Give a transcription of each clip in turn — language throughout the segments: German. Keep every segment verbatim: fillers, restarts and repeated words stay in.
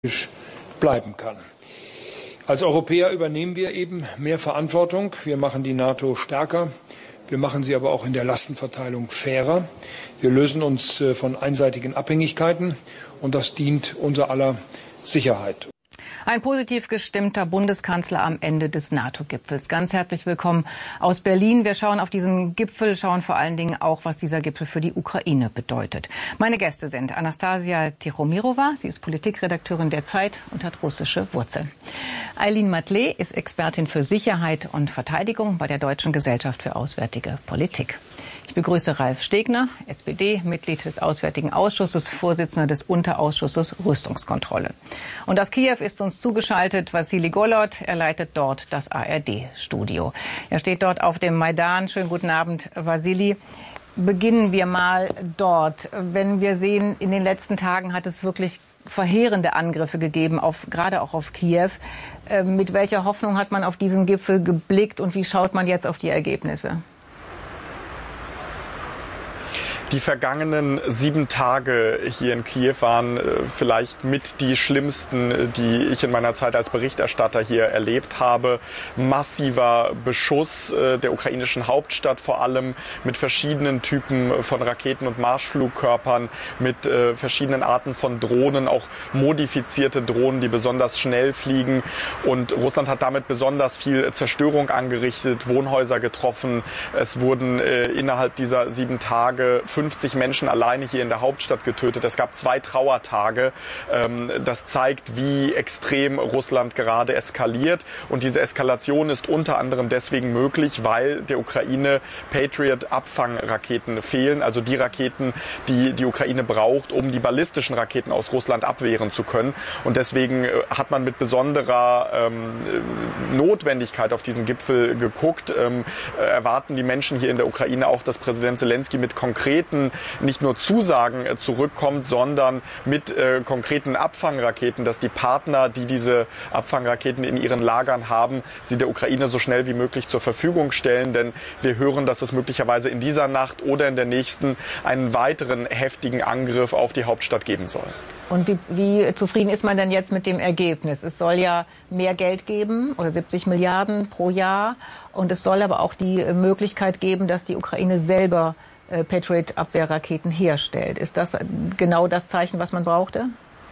bleiben kann. Als Europäer übernehmen wir eben mehr Verantwortung. Wir machen die NATO stärker. Wir machen sie aber auch in der Lastenverteilung fairer. Wir lösen uns von einseitigen Abhängigkeiten, und das dient unser aller Sicherheit. Ein positiv gestimmter Bundeskanzler am Ende des NATO-Gipfels. Ganz herzlich willkommen aus Berlin. Wir schauen auf diesen Gipfel, schauen vor allen Dingen auch, was dieser Gipfel für die Ukraine bedeutet. Meine Gäste sind Anastasia Tichomirova. Sie ist Politikredakteurin der Zeit und hat russische Wurzeln. Eileen Matlee ist Expertin für Sicherheit und Verteidigung bei der Deutschen Gesellschaft für Auswärtige Politik. Ich begrüße Ralf Stegner, S P D, Mitglied des Auswärtigen Ausschusses, Vorsitzender des Unterausschusses Rüstungskontrolle. Und aus Kiew ist uns zugeschaltet Wassili Golod. Er leitet dort das A R D-Studio. Er steht dort auf dem Maidan. Schönen guten Abend, Wassili. Beginnen wir mal dort. Wenn wir sehen, in den letzten Tagen hat es wirklich verheerende Angriffe gegeben, auf, gerade auch auf Kiew. Äh, mit welcher Hoffnung hat man auf diesen Gipfel geblickt und wie schaut man jetzt auf die Ergebnisse? Die vergangenen sieben Tage hier in Kiew waren äh, vielleicht mit die schlimmsten, die ich in meiner Zeit als Berichterstatter hier erlebt habe. Massiver Beschuss äh, der ukrainischen Hauptstadt, vor allem mit verschiedenen Typen von Raketen und Marschflugkörpern, mit äh, verschiedenen Arten von Drohnen, auch modifizierte Drohnen, die besonders schnell fliegen. Und Russland hat damit besonders viel Zerstörung angerichtet, Wohnhäuser getroffen. Es wurden äh, innerhalb dieser sieben Tage fünfzig Menschen alleine hier in der Hauptstadt getötet. Es gab zwei Trauertage. Das zeigt, wie extrem Russland gerade eskaliert. Und diese Eskalation ist unter anderem deswegen möglich, weil der Ukraine Patriot-Abfangraketen fehlen. Also die Raketen, die die Ukraine braucht, um die ballistischen Raketen aus Russland abwehren zu können. Und deswegen hat man mit besonderer ähm, Notwendigkeit auf diesen Gipfel geguckt. Ähm, erwarten die Menschen hier in der Ukraine auch, dass Präsident Zelensky mit konkreten nicht nur Zusagen äh, zurückkommt, sondern mit äh, konkreten Abfangraketen, dass die Partner, die diese Abfangraketen in ihren Lagern haben, sie der Ukraine so schnell wie möglich zur Verfügung stellen. Denn wir hören, dass es möglicherweise in dieser Nacht oder in der nächsten einen weiteren heftigen Angriff auf die Hauptstadt geben soll. Und wie, wie zufrieden ist man denn jetzt mit dem Ergebnis? Es soll ja mehr Geld geben, oder siebzig Milliarden pro Jahr. Und es soll aber auch die Möglichkeit geben, dass die Ukraine selber Patriot-Abwehrraketen herstellt. Ist das genau das Zeichen, was man brauchte?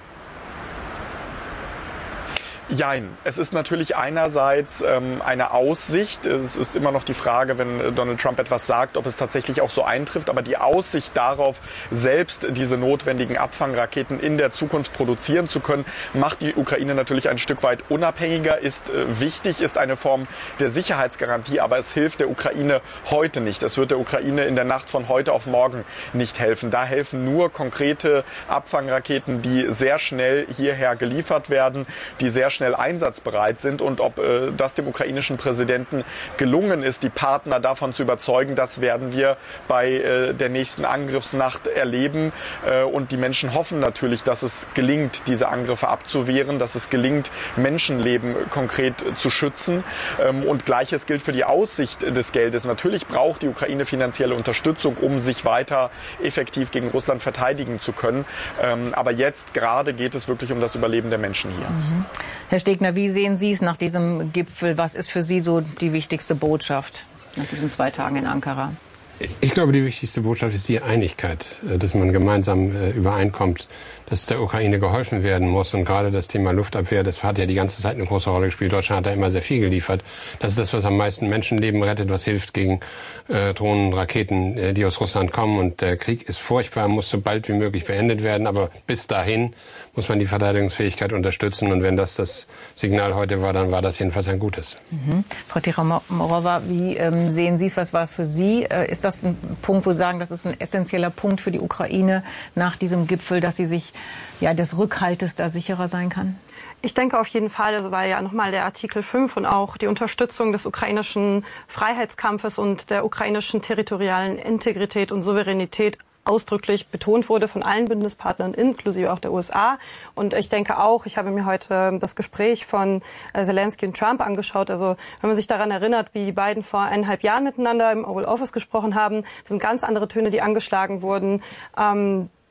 Jein. Es ist natürlich einerseits ähm, eine Aussicht. Es ist immer noch die Frage, wenn Donald Trump etwas sagt, ob es tatsächlich auch so eintrifft. Aber die Aussicht darauf, selbst diese notwendigen Abfangraketen in der Zukunft produzieren zu können, macht die Ukraine natürlich ein Stück weit unabhängiger, ist äh, wichtig, ist eine Form der Sicherheitsgarantie. Aber es hilft der Ukraine heute nicht. Es wird der Ukraine in der Nacht von heute auf morgen nicht helfen. Da helfen nur konkrete Abfangraketen, die sehr schnell hierher geliefert werden, die sehr schnell schnell einsatzbereit sind, und ob äh, das dem ukrainischen Präsidenten gelungen ist, die Partner davon zu überzeugen, das werden wir bei äh, der nächsten Angriffsnacht erleben. Äh, und die Menschen hoffen natürlich, dass es gelingt, diese Angriffe abzuwehren, dass es gelingt, Menschenleben konkret zu schützen. Ähm, und Gleiches gilt für die Aussicht des Geldes. Natürlich braucht die Ukraine finanzielle Unterstützung, um sich weiter effektiv gegen Russland verteidigen zu können. Ähm, aber jetzt gerade geht es wirklich um das Überleben der Menschen hier. Mhm. Herr Stegner, wie sehen Sie es nach diesem Gipfel? Was ist für Sie so die wichtigste Botschaft nach diesen zwei Tagen in Ankara? Ich glaube, die wichtigste Botschaft ist die Einigkeit, dass man gemeinsam übereinkommt, dass der Ukraine geholfen werden muss. Und gerade das Thema Luftabwehr, das hat ja die ganze Zeit eine große Rolle gespielt. Deutschland hat da immer sehr viel geliefert. Das ist das, was am meisten Menschenleben rettet, was hilft gegen äh, Drohnen und Raketen, äh, die aus Russland kommen. Und der Krieg ist furchtbar, muss so bald wie möglich beendet werden. Aber bis dahin muss man die Verteidigungsfähigkeit unterstützen. Und wenn das das Signal heute war, dann war das jedenfalls ein gutes. Mhm. Frau Tichomirova, wie ähm, sehen Sie es? Was war es für Sie? Äh, ist das ein Punkt, wo Sie sagen, das ist ein essentieller Punkt für die Ukraine nach diesem Gipfel, dass sie sich ja des Rückhaltes da sicherer sein kann? Ich denke auf jeden Fall, also weil ja nochmal der Artikel fünf und auch die Unterstützung des ukrainischen Freiheitskampfes und der ukrainischen territorialen Integrität und Souveränität ausdrücklich betont wurde von allen Bündnispartnern, inklusive auch der U S A. Und ich denke auch, ich habe mir heute das Gespräch von Zelensky und Trump angeschaut. Also wenn man sich daran erinnert, wie die beiden vor eineinhalb Jahren miteinander im Oval Office gesprochen haben, das sind ganz andere Töne, die angeschlagen wurden. Ähm,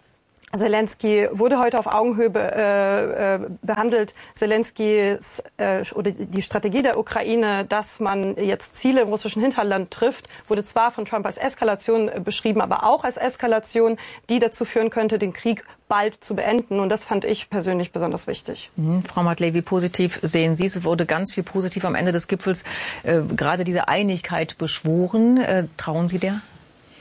Zelensky wurde heute auf Augenhöhe be, äh, behandelt. Zelenskys äh, oder die Strategie der Ukraine, dass man jetzt Ziele im russischen Hinterland trifft, wurde zwar von Trump als Eskalation äh, beschrieben, aber auch als Eskalation, die dazu führen könnte, den Krieg bald zu beenden. Und das fand ich persönlich besonders wichtig. Mhm. Frau Matley, wie positiv sehen Sie es? Es wurde ganz viel positiv am Ende des Gipfels äh, gerade diese Einigkeit beschworen. Äh, trauen Sie der?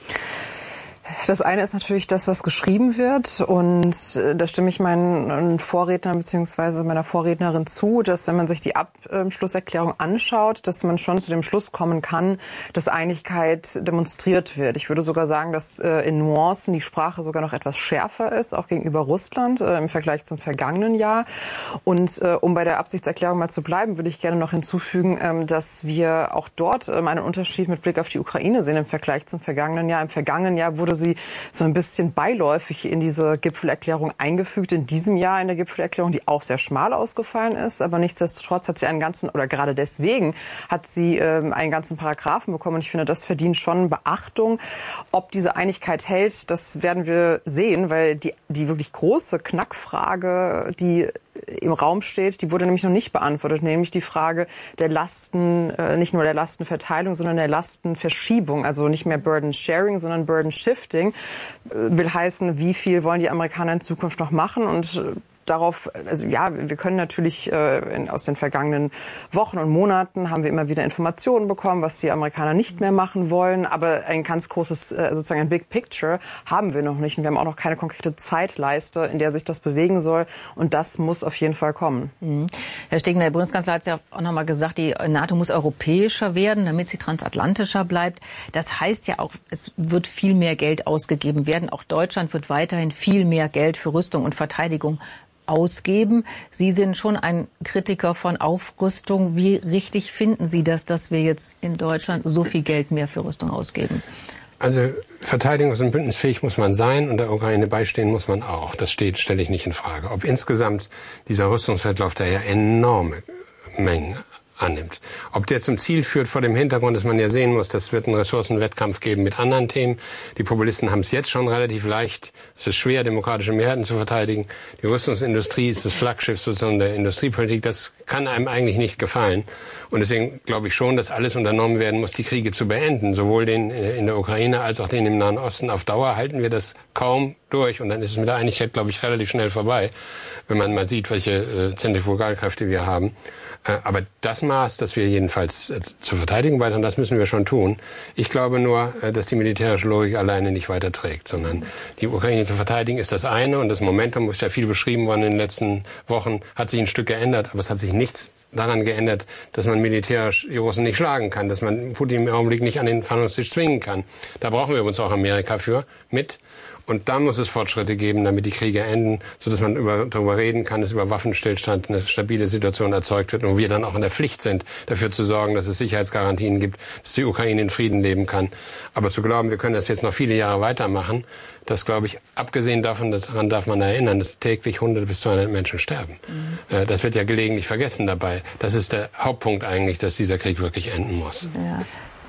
Das eine ist natürlich das, was geschrieben wird, und da stimme ich meinen Vorredner bzw. meiner Vorrednerin zu, dass wenn man sich die Abschlusserklärung anschaut, dass man schon zu dem Schluss kommen kann, dass Einigkeit demonstriert wird. Ich würde sogar sagen, dass in Nuancen die Sprache sogar noch etwas schärfer ist, auch gegenüber Russland im Vergleich zum vergangenen Jahr. Und um bei der Absichtserklärung mal zu bleiben, würde ich gerne noch hinzufügen, dass wir auch dort einen Unterschied mit Blick auf die Ukraine sehen im Vergleich zum vergangenen Jahr. Im vergangenen Jahr wurde sie so ein bisschen beiläufig in diese Gipfelerklärung eingefügt. In diesem Jahr in der Gipfelerklärung, die auch sehr schmal ausgefallen ist, aber nichtsdestotrotz hat sie einen ganzen, oder gerade deswegen hat sie äh, einen ganzen Paragraphen bekommen. Und ich finde, das verdient schon Beachtung. Ob diese Einigkeit hält, das werden wir sehen, weil die, die wirklich große Knackfrage, die im Raum steht, die wurde nämlich noch nicht beantwortet, nämlich die Frage der Lasten, äh, nicht nur der Lastenverteilung, sondern der Lastenverschiebung, also nicht mehr Burden Sharing, sondern Burden Shifting, äh, will heißen, wie viel wollen die Amerikaner in Zukunft noch machen, und äh, darauf, also ja, wir können natürlich äh, in, aus den vergangenen Wochen und Monaten haben wir immer wieder Informationen bekommen, was die Amerikaner nicht mehr machen wollen, aber ein ganz großes, äh, sozusagen ein Big Picture haben wir noch nicht, und wir haben auch noch keine konkrete Zeitleiste, in der sich das bewegen soll, und das muss auf jeden Fall kommen. Mhm. Herr Stegner, der Bundeskanzler hat es ja auch noch mal gesagt, die NATO muss europäischer werden, damit sie transatlantischer bleibt. Das heißt ja auch, es wird viel mehr Geld ausgegeben werden. Auch Deutschland wird weiterhin viel mehr Geld für Rüstung und Verteidigung ausgeben. Sie sind schon ein Kritiker von Aufrüstung. Wie richtig finden Sie das, dass wir jetzt in Deutschland so viel Geld mehr für Rüstung ausgeben? Also verteidigungs- und bündnisfähig muss man sein, und der Ukraine beistehen muss man auch. Das steht, stelle ich nicht in Frage. Ob insgesamt dieser Rüstungswettlauf, der ja enorme Mengen annimmt. Ob der zum Ziel führt vor dem Hintergrund, dass man ja sehen muss, das wird einen Ressourcenwettkampf geben mit anderen Themen. Die Populisten haben es jetzt schon relativ leicht. Es ist schwer, demokratische Mehrheiten zu verteidigen. Die Rüstungsindustrie ist das Flaggschiff sozusagen der Industriepolitik. Das kann einem eigentlich nicht gefallen. Und deswegen glaube ich schon, dass alles unternommen werden muss, die Kriege zu beenden. Sowohl den in der Ukraine als auch den im Nahen Osten. Auf Dauer halten wir das kaum durch. Und dann ist es mit der Einigkeit, glaube ich, relativ schnell vorbei, wenn man mal sieht, welche äh, Zentrifugalkräfte wir haben. Aber das Maß, das wir jedenfalls zur Verteidigung weitern, das müssen wir schon tun. Ich glaube nur, dass die militärische Logik alleine nicht weiter trägt, sondern die Ukraine zu verteidigen ist das eine, und das Momentum, ist ja viel beschrieben worden in den letzten Wochen, hat sich ein Stück geändert, aber es hat sich nichts daran geändert, dass man militärisch die Russen nicht schlagen kann, dass man Putin im Augenblick nicht an den Verhandlungstisch zwingen kann. Da brauchen wir uns auch Amerika für mit. Und da muss es Fortschritte geben, damit die Kriege enden, sodass man über, darüber reden kann, dass über Waffenstillstand eine stabile Situation erzeugt wird und wir dann auch in der Pflicht sind, dafür zu sorgen, dass es Sicherheitsgarantien gibt, dass die Ukraine in Frieden leben kann. Aber zu glauben, wir können das jetzt noch viele Jahre weitermachen, das glaube ich, abgesehen davon, daran darf man erinnern, dass täglich hundert bis zweihundert Menschen sterben. Mhm. Das wird ja gelegentlich vergessen dabei. Das ist der Hauptpunkt eigentlich, dass dieser Krieg wirklich enden muss. Ja.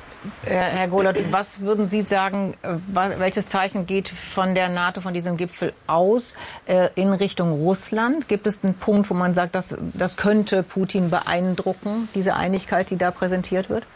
Herr Golod, was würden Sie sagen, welches Zeichen geht von der NATO, von diesem Gipfel aus in Richtung Russland? Gibt es einen Punkt, wo man sagt, das, das könnte Putin beeindrucken, diese Einigkeit, die da präsentiert wird?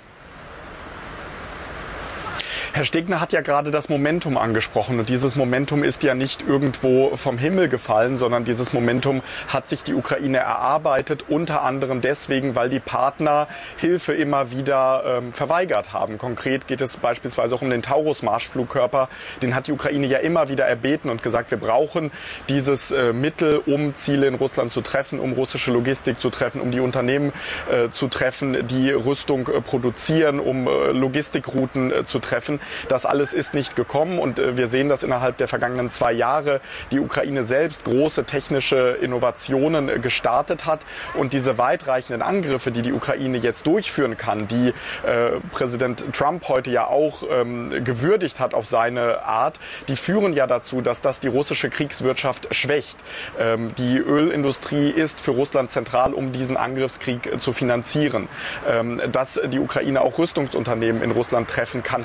Herr Stegner hat ja gerade das Momentum angesprochen, und dieses Momentum ist ja nicht irgendwo vom Himmel gefallen, sondern dieses Momentum hat sich die Ukraine erarbeitet, unter anderem deswegen, weil die Partner Hilfe immer wieder ähm, verweigert haben. Konkret geht es beispielsweise auch um den Taurus-Marschflugkörper. Den hat die Ukraine ja immer wieder erbeten und gesagt, wir brauchen dieses äh, Mittel, um Ziele in Russland zu treffen, um russische Logistik zu treffen, um die Unternehmen äh, zu treffen, die Rüstung äh, produzieren, um äh, Logistikrouten äh, zu treffen. Das alles ist nicht gekommen, und wir sehen, dass innerhalb der vergangenen zwei Jahre die Ukraine selbst große technische Innovationen gestartet hat, und diese weitreichenden Angriffe, die die Ukraine jetzt durchführen kann, die äh, Präsident Trump heute ja auch ähm, gewürdigt hat auf seine Art, die führen ja dazu, dass das die russische Kriegswirtschaft schwächt. Ähm, die Ölindustrie ist für Russland zentral, um diesen Angriffskrieg äh, zu finanzieren. Ähm, dass die Ukraine auch Rüstungsunternehmen in Russland treffen kann, hat sie sich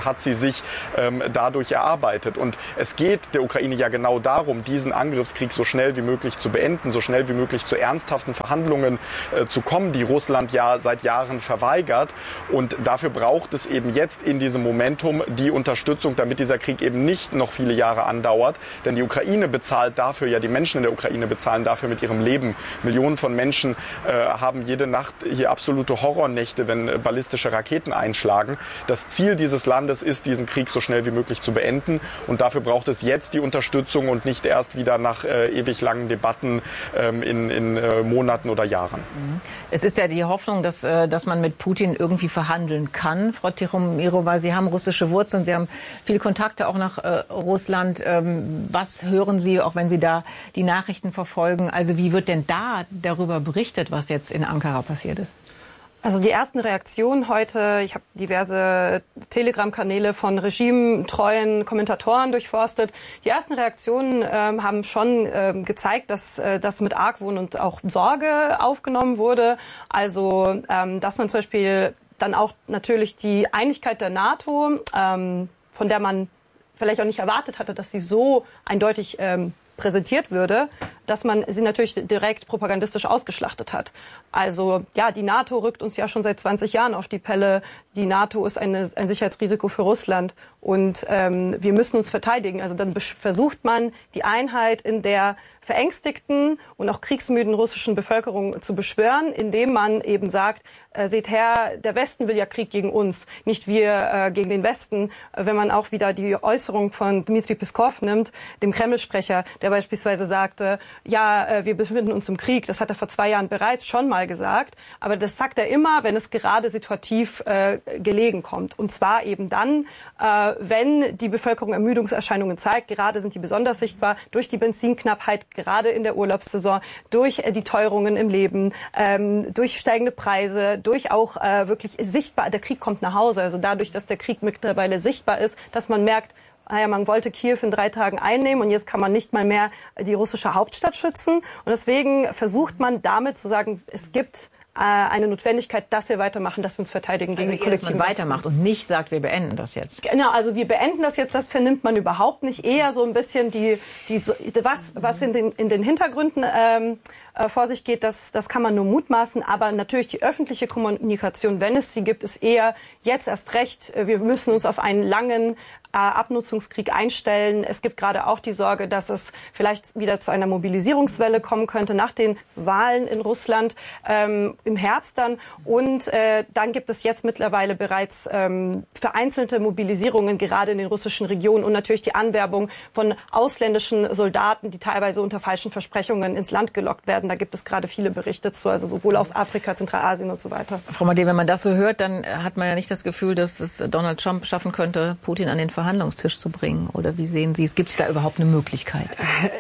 sich ähm, dadurch erarbeitet. Und es geht der Ukraine ja genau darum, diesen Angriffskrieg so schnell wie möglich zu beenden, so schnell wie möglich zu ernsthaften Verhandlungen äh, zu kommen, die Russland ja seit Jahren verweigert. Und dafür braucht es eben jetzt in diesem Momentum die Unterstützung, damit dieser Krieg eben nicht noch viele Jahre andauert. Denn die Ukraine bezahlt dafür, ja die Menschen in der Ukraine bezahlen dafür mit ihrem Leben. Millionen von Menschen äh, haben jede Nacht hier absolute Horrornächte, wenn äh, ballistische Raketen einschlagen. Das Ziel dieses Landes ist, diesen Krieg so schnell wie möglich zu beenden. Und dafür braucht es jetzt die Unterstützung und nicht erst wieder nach äh, ewig langen Debatten ähm, in, in äh, Monaten oder Jahren. Es ist ja die Hoffnung, dass, äh, dass man mit Putin irgendwie verhandeln kann. Frau Tichomirova, Sie haben russische Wurzeln, Sie haben viele Kontakte auch nach äh, Russland. Ähm, was hören Sie, auch wenn Sie da die Nachrichten verfolgen? Also wie wird denn da darüber berichtet, was jetzt in Ankara passiert ist? Also die ersten Reaktionen heute, ich habe diverse Telegram-Kanäle von regimetreuen Kommentatoren durchforstet. Die ersten Reaktionen ähm, haben schon ähm, gezeigt, dass äh, das mit Argwohn und auch Sorge aufgenommen wurde. Also ähm, dass man zum Beispiel dann auch natürlich die Einigkeit der NATO, ähm, von der man vielleicht auch nicht erwartet hatte, dass sie so eindeutig ähm, präsentiert würde, dass man sie natürlich direkt propagandistisch ausgeschlachtet hat. Also ja, die NATO rückt uns ja schon seit zwanzig Jahren auf die Pelle. Die NATO ist eine, ein Sicherheitsrisiko für Russland und ähm, wir müssen uns verteidigen. Also dann versucht man, die Einheit in der verängstigten und auch kriegsmüden russischen Bevölkerung zu beschwören, indem man eben sagt, äh, seht her, der Westen will ja Krieg gegen uns, nicht wir äh, gegen den Westen. Äh, wenn man auch wieder die Äußerung von Dmitri Peskov nimmt, dem Kreml-Sprecher, der beispielsweise sagte, ja, äh, wir befinden uns im Krieg, das hat er vor zwei Jahren bereits schon mal gesagt, aber das sagt er immer, wenn es gerade situativ äh, gelegen kommt. Und zwar eben dann, äh, wenn die Bevölkerung Ermüdungserscheinungen zeigt, gerade sind die besonders sichtbar durch die Benzinknappheit, gerade in der Urlaubssaison, durch äh, die Teuerungen im Leben, ähm, durch steigende Preise, durch auch äh, wirklich sichtbar, der Krieg kommt nach Hause, also dadurch, dass der Krieg mittlerweile sichtbar ist, dass man merkt, naja, man wollte Kiew in drei Tagen einnehmen und jetzt kann man nicht mal mehr die russische Hauptstadt schützen. Und deswegen versucht man damit zu sagen, es gibt äh, eine Notwendigkeit, dass wir weitermachen, dass wir uns verteidigen gegen also die kollektiven man weitermacht und nicht sagt, wir beenden das jetzt. Genau, also wir beenden das jetzt, das vernimmt man überhaupt nicht. Eher so ein bisschen die, die was, was in den, in den Hintergründen ähm, äh, vor sich geht, das, das kann man nur mutmaßen. Aber natürlich die öffentliche Kommunikation, wenn es sie gibt, ist eher jetzt erst recht. Wir müssen uns auf einen langen Abnutzungskrieg einstellen. Es gibt gerade auch die Sorge, dass es vielleicht wieder zu einer Mobilisierungswelle kommen könnte nach den Wahlen in Russland ähm, im Herbst dann. Und äh, dann gibt es jetzt mittlerweile bereits ähm, vereinzelte Mobilisierungen gerade in den russischen Regionen und natürlich die Anwerbung von ausländischen Soldaten, die teilweise unter falschen Versprechungen ins Land gelockt werden. Da gibt es gerade viele Berichte zu, also sowohl aus Afrika, Zentralasien und so weiter. Frau Made, wenn man das so hört, dann hat man ja nicht das Gefühl, dass es Donald Trump schaffen könnte, Putin an den Verhandlungstisch zu bringen? Oder wie sehen Sie es? Gibt es da überhaupt eine Möglichkeit?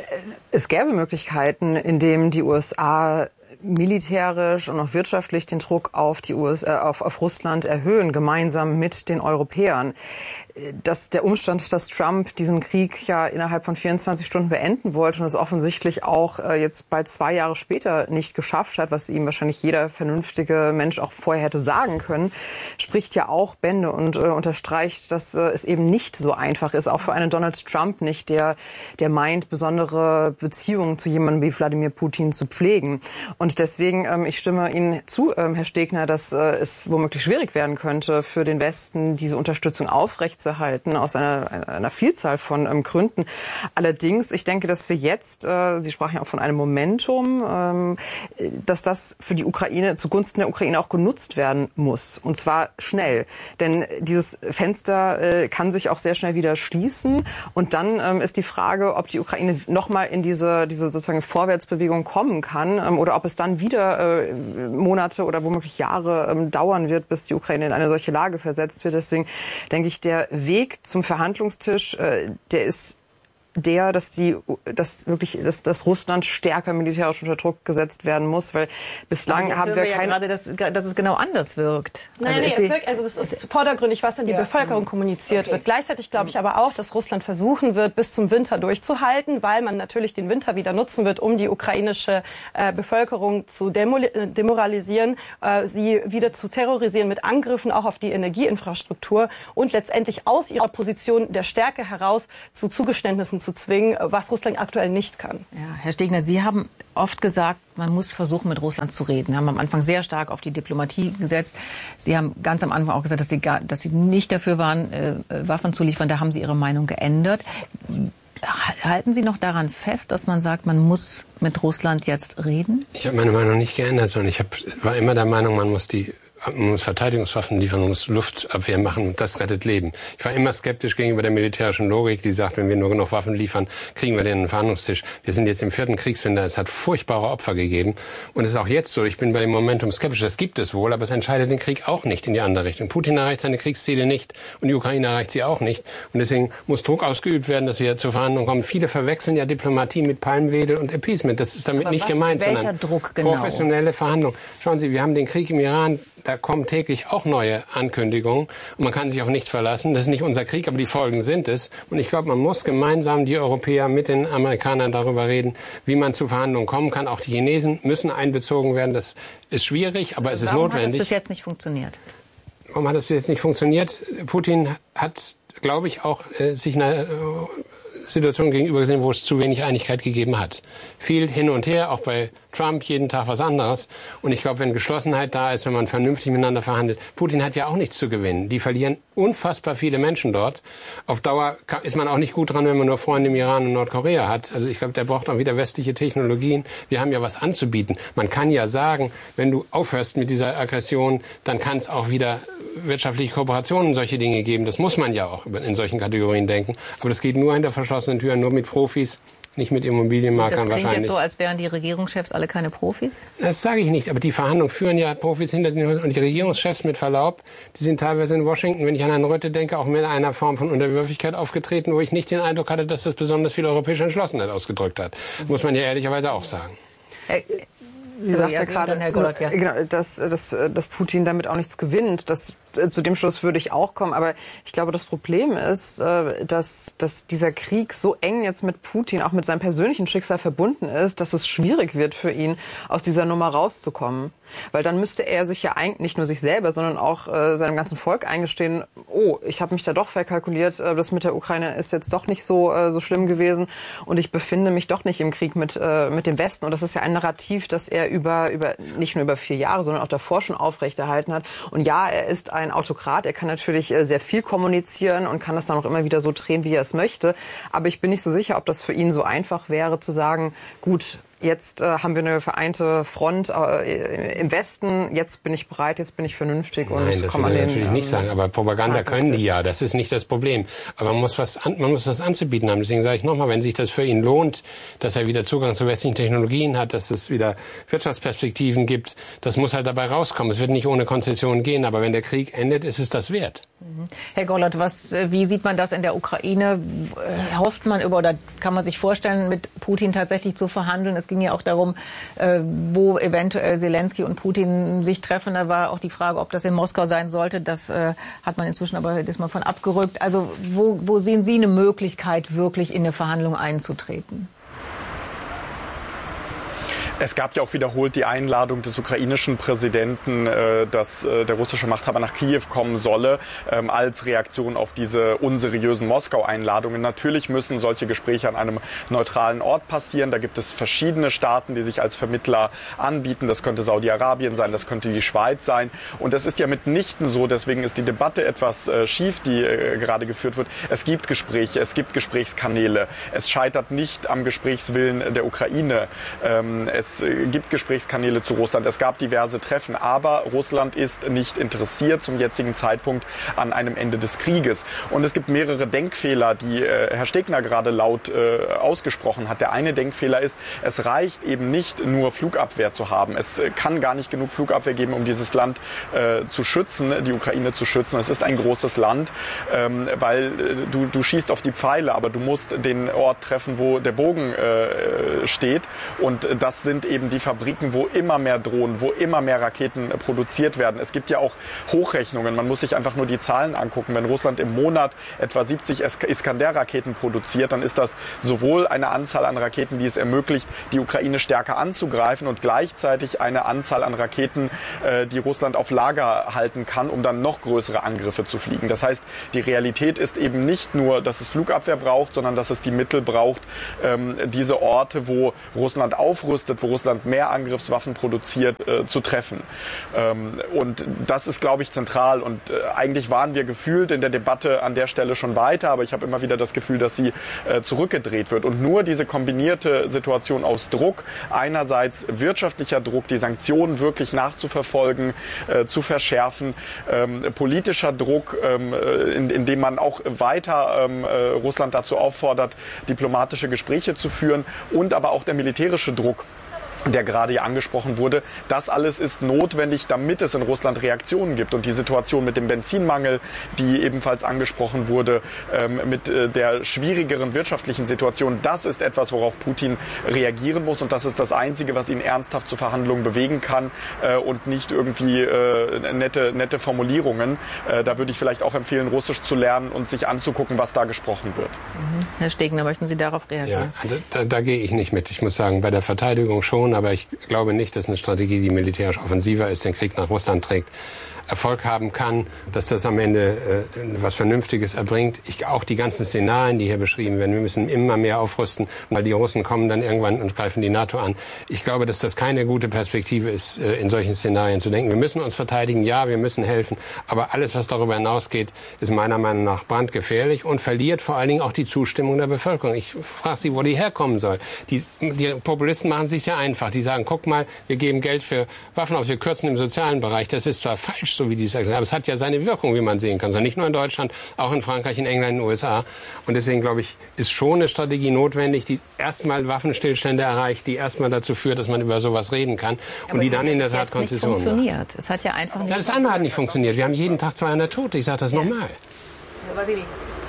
Es gäbe Möglichkeiten, indem die U S A militärisch und auch wirtschaftlich den Druck auf die U S A, auf, auf Russland erhöhen, gemeinsam mit den Europäern. Dass der Umstand, dass Trump diesen Krieg ja innerhalb von vierundzwanzig Stunden beenden wollte und es offensichtlich auch äh, jetzt bald zwei Jahre später nicht geschafft hat, was ihm wahrscheinlich jeder vernünftige Mensch auch vorher hätte sagen können, spricht ja auch Bände und äh, unterstreicht, dass äh, es eben nicht so einfach ist, auch für einen Donald Trump nicht, der, der meint, besondere Beziehungen zu jemandem wie Wladimir Putin zu pflegen. Und deswegen, ähm, ich stimme Ihnen zu, ähm, Herr Stegner, dass äh, es womöglich schwierig werden könnte, für den Westen diese Unterstützung aufrechtzuerhalten, aus einer, einer Vielzahl von ähm, Gründen. Allerdings, ich denke, dass wir jetzt, äh, Sie sprachen ja auch von einem Momentum, ähm, dass das für die Ukraine, zugunsten der Ukraine auch genutzt werden muss. Und zwar schnell. Denn dieses Fenster äh, kann sich auch sehr schnell wieder schließen. Und dann ähm, ist die Frage, ob die Ukraine nochmal in diese, diese sozusagen Vorwärtsbewegung kommen kann ähm, oder ob es dann wieder äh, Monate oder womöglich Jahre ähm, dauern wird, bis die Ukraine in eine solche Lage versetzt wird. Deswegen denke ich, der Weg zum Verhandlungstisch, äh, der ist der, dass die, dass wirklich, dass, dass Russland stärker militärisch unter Druck gesetzt werden muss, weil bislang haben wir, wir keine... Ja gerade, dass, dass es genau anders wirkt. Nein, also nee, es wirkt, also das ist vordergründig, was in die ja. Bevölkerung kommuniziert okay. wird. Gleichzeitig glaube ich aber auch, dass Russland versuchen wird, bis zum Winter durchzuhalten, weil man natürlich den Winter wieder nutzen wird, um die ukrainische äh, Bevölkerung zu demoralisieren, äh, sie wieder zu terrorisieren mit Angriffen auch auf die Energieinfrastruktur und letztendlich aus ihrer Position der Stärke heraus zu Zugeständnissen zu zwingen, was Russland aktuell nicht kann. Ja, Herr Stegner, Sie haben oft gesagt, man muss versuchen, mit Russland zu reden. Sie haben am Anfang sehr stark auf die Diplomatie gesetzt. Sie haben ganz am Anfang auch gesagt, dass Sie, gar, dass Sie nicht dafür waren, äh, Waffen zu liefern. Da haben Sie Ihre Meinung geändert. Halten Sie noch daran fest, dass man sagt, man muss mit Russland jetzt reden? Ich habe meine Meinung nicht geändert, sondern ich hab, war immer der Meinung, man muss die man muss Verteidigungswaffen liefern, man muss Luftabwehr machen und das rettet Leben. Ich war immer skeptisch gegenüber der militärischen Logik, die sagt, wenn wir nur genug Waffen liefern, kriegen wir den Verhandlungstisch. Wir sind jetzt im vierten Kriegswinter, es hat furchtbare Opfer gegeben und es ist auch jetzt so, ich bin bei dem Momentum skeptisch, das gibt es wohl, aber es entscheidet den Krieg auch nicht in die andere Richtung. Putin erreicht seine Kriegsziele nicht und die Ukraine erreicht sie auch nicht und deswegen muss Druck ausgeübt werden, dass wir zur Verhandlung kommen. Viele verwechseln ja Diplomatie mit Palmwedel und Appeasement, das ist damit aber nicht was, gemeint, welcher sondern Druck genau? Professionelle Verhandlungen. Schauen Sie, wir haben den Krieg im Iran, da kommen täglich auch neue Ankündigungen und man kann sich auf nichts verlassen. Das ist nicht unser Krieg, aber die Folgen sind es. Und ich glaube, man muss gemeinsam, die Europäer mit den Amerikanern darüber reden, wie man zu Verhandlungen kommen kann. Auch die Chinesen müssen einbezogen werden. Das ist schwierig, aber es ist Warum notwendig. Warum hat das bis jetzt nicht funktioniert? Warum hat das bis jetzt nicht funktioniert? Putin hat, glaube ich, auch äh, sich eine äh, Situation gegenüber gesehen, wo es zu wenig Einigkeit gegeben hat. Viel hin und her, auch bei Trump jeden Tag was anderes. Und ich glaube, wenn Geschlossenheit da ist, wenn man vernünftig miteinander verhandelt, Putin hat ja auch nichts zu gewinnen. Die verlieren unfassbar viele Menschen dort. Auf Dauer ist man auch nicht gut dran, wenn man nur Freunde im Iran und Nordkorea hat. Also ich glaube, der braucht auch wieder westliche Technologien. Wir haben ja was anzubieten. Man kann ja sagen, wenn du aufhörst mit dieser Aggression, dann kann es auch wieder wirtschaftliche Kooperationen und solche Dinge geben. Das muss man ja auch in solchen Kategorien denken. Aber das geht nur hinter verschlossenen Türen, nur mit Profis. Nicht mit Immobilienmaklern wahrscheinlich. Das klingt jetzt so, als wären die Regierungschefs alle keine Profis? Das sage ich nicht, aber die Verhandlungen führen ja Profis hinter den und die Regierungschefs mit Verlaub, die sind teilweise in Washington, wenn ich an Herrn Rötte denke, auch mit einer Form von Unterwürfigkeit aufgetreten, wo ich nicht den Eindruck hatte, dass das besonders viel europäische Entschlossenheit ausgedrückt hat. Muss man ja ehrlicherweise auch sagen. Äh, Sie sagt ja gerade, Herr Gollert, ja. Genau, dass, dass, dass Putin damit auch nichts gewinnt. Das, zu dem Schluss würde ich auch kommen. Aber ich glaube, das Problem ist, dass, dass dieser Krieg so eng jetzt mit Putin, auch mit seinem persönlichen Schicksal verbunden ist, dass es schwierig wird für ihn, aus dieser Nummer rauszukommen. Weil dann müsste er sich ja eigentlich nicht nur sich selber, sondern auch äh, seinem ganzen Volk eingestehen, oh, ich habe mich da doch verkalkuliert, äh, das mit der Ukraine ist jetzt doch nicht so äh, so schlimm gewesen und ich befinde mich doch nicht im Krieg mit äh, mit dem Westen. Und das ist ja ein Narrativ, das er über über nicht nur über vier Jahre, sondern auch davor schon aufrechterhalten hat. Und ja, er ist ein Autokrat, er kann natürlich äh, sehr viel kommunizieren und kann das dann auch immer wieder so drehen, wie er es möchte. Aber ich bin nicht so sicher, ob das für ihn so einfach wäre, zu sagen, gut, jetzt äh, haben wir eine vereinte Front äh, im Westen. Jetzt bin ich bereit, jetzt bin ich vernünftig. Und Nein, das will ich natürlich ähm, nicht sagen. Aber Propaganda können die ja. Das ist nicht das Problem. Aber man muss was, an, man muss das anzubieten haben. Deswegen sage ich nochmal, wenn sich das für ihn lohnt, dass er wieder Zugang zu westlichen Technologien hat, dass es wieder Wirtschaftsperspektiven gibt, das muss halt dabei rauskommen. Es wird nicht ohne Konzession gehen. Aber wenn der Krieg endet, ist es das wert. Herr Gollert, was, wie sieht man das in der Ukraine? Hofft man über oder kann man sich vorstellen, mit Putin tatsächlich zu verhandeln? Es ging ja auch darum, wo eventuell Zelensky und Putin sich treffen. Da war auch die Frage, ob das in Moskau sein sollte. Das hat man inzwischen aber diesmal von abgerückt. Also wo, wo sehen Sie eine Möglichkeit, wirklich in eine Verhandlung einzutreten? Es gab ja auch wiederholt die Einladung des ukrainischen Präsidenten, dass der russische Machthaber nach Kiew kommen solle, als Reaktion auf diese unseriösen Moskau-Einladungen. Natürlich müssen solche Gespräche an einem neutralen Ort passieren. Da gibt es verschiedene Staaten, die sich als Vermittler anbieten. Das könnte Saudi-Arabien sein, das könnte die Schweiz sein. Und das ist ja mitnichten so, deswegen ist die Debatte etwas schief, die gerade geführt wird. Es gibt Gespräche, es gibt Gesprächskanäle. Es scheitert nicht am Gesprächswillen der Ukraine. Es Es gibt Gesprächskanäle zu Russland. Es gab diverse Treffen. Aber Russland ist nicht interessiert zum jetzigen Zeitpunkt an einem Ende des Krieges. Und es gibt mehrere Denkfehler, die äh, Herr Stegner gerade laut äh, ausgesprochen hat. Der eine Denkfehler ist, es reicht eben nicht nur Flugabwehr zu haben. Es äh, kann gar nicht genug Flugabwehr geben, um dieses Land äh, zu schützen, die Ukraine zu schützen. Es ist ein großes Land, ähm, weil äh, du, du schießt auf die Pfeile, aber du musst den Ort treffen, wo der Bogen äh, steht. Und das sind eben die Fabriken, wo immer mehr Drohnen, wo immer mehr Raketen äh, produziert werden. Es gibt ja auch Hochrechnungen. Man muss sich einfach nur die Zahlen angucken. Wenn Russland im Monat etwa siebzig Iskander-Raketen produziert, dann ist das sowohl eine Anzahl an Raketen, die es ermöglicht, die Ukraine stärker anzugreifen, und gleichzeitig eine Anzahl an Raketen, äh, die Russland auf Lager halten kann, um dann noch größere Angriffe zu fliegen. Das heißt, die Realität ist eben nicht nur, dass es Flugabwehr braucht, sondern dass es die Mittel braucht, ähm, diese Orte, wo Russland aufrüstet, wo Russland mehr Angriffswaffen produziert, äh, zu treffen. Ähm, und das ist, glaube ich, zentral. Und äh, eigentlich waren wir gefühlt in der Debatte an der Stelle schon weiter, aber ich habe immer wieder das Gefühl, dass sie äh, zurückgedreht wird. Und nur diese kombinierte Situation aus Druck, einerseits wirtschaftlicher Druck, die Sanktionen wirklich nachzuverfolgen, äh, zu verschärfen, ähm, politischer Druck, ähm, in, in dem man auch weiter ähm, äh, Russland dazu auffordert, diplomatische Gespräche zu führen, und aber auch der militärische Druck, der gerade hier angesprochen wurde. Das alles ist notwendig, damit es in Russland Reaktionen gibt. Und die Situation mit dem Benzinmangel, die ebenfalls angesprochen wurde, ähm, mit äh, der schwierigeren wirtschaftlichen Situation, das ist etwas, worauf Putin reagieren muss. Und das ist das Einzige, was ihn ernsthaft zu Verhandlungen bewegen kann, äh, und nicht irgendwie äh, nette, nette Formulierungen. Äh, da würde ich vielleicht auch empfehlen, Russisch zu lernen und sich anzugucken, was da gesprochen wird. Mhm. Herr Stegner, möchten Sie darauf reagieren? Ja, da, da gehe ich nicht mit. Ich muss sagen, bei der Verteidigung schon, aber ich glaube nicht, dass eine Strategie, die militärisch offensiver ist, den Krieg nach Russland trägt, Erfolg haben kann, dass das am Ende äh, was Vernünftiges erbringt. Ich, auch die ganzen Szenarien, die hier beschrieben werden, wir müssen immer mehr aufrüsten, weil die Russen kommen dann irgendwann und greifen die NATO an. Ich glaube, dass das keine gute Perspektive ist, äh, in solchen Szenarien zu denken. Wir müssen uns verteidigen, ja, wir müssen helfen, aber alles, was darüber hinausgeht, ist meiner Meinung nach brandgefährlich und verliert vor allen Dingen auch die Zustimmung der Bevölkerung. Ich frage Sie, wo die herkommen soll. Die, die Populisten machen es sich sehr einfach. Die sagen, guck mal, wir geben Geld für Waffen aus, wir kürzen im sozialen Bereich. Das ist zwar falsch, so wie die es erklären, aber es hat ja seine Wirkung, wie man sehen kann. Also nicht nur in Deutschland, auch in Frankreich, in England, in den U S A. Und deswegen, glaube ich, ist schon eine Strategie notwendig, die erstmal Waffenstillstände erreicht, die erstmal dazu führt, dass man über sowas reden kann und aber die dann in der Tat Konzessionen macht. Funktioniert. Es hat ja einfach nicht. Ja, das andere hat nicht funktioniert. Wir haben jeden Tag zweihundert Tote. Ich sage das ja. nochmal. Herr Vasili.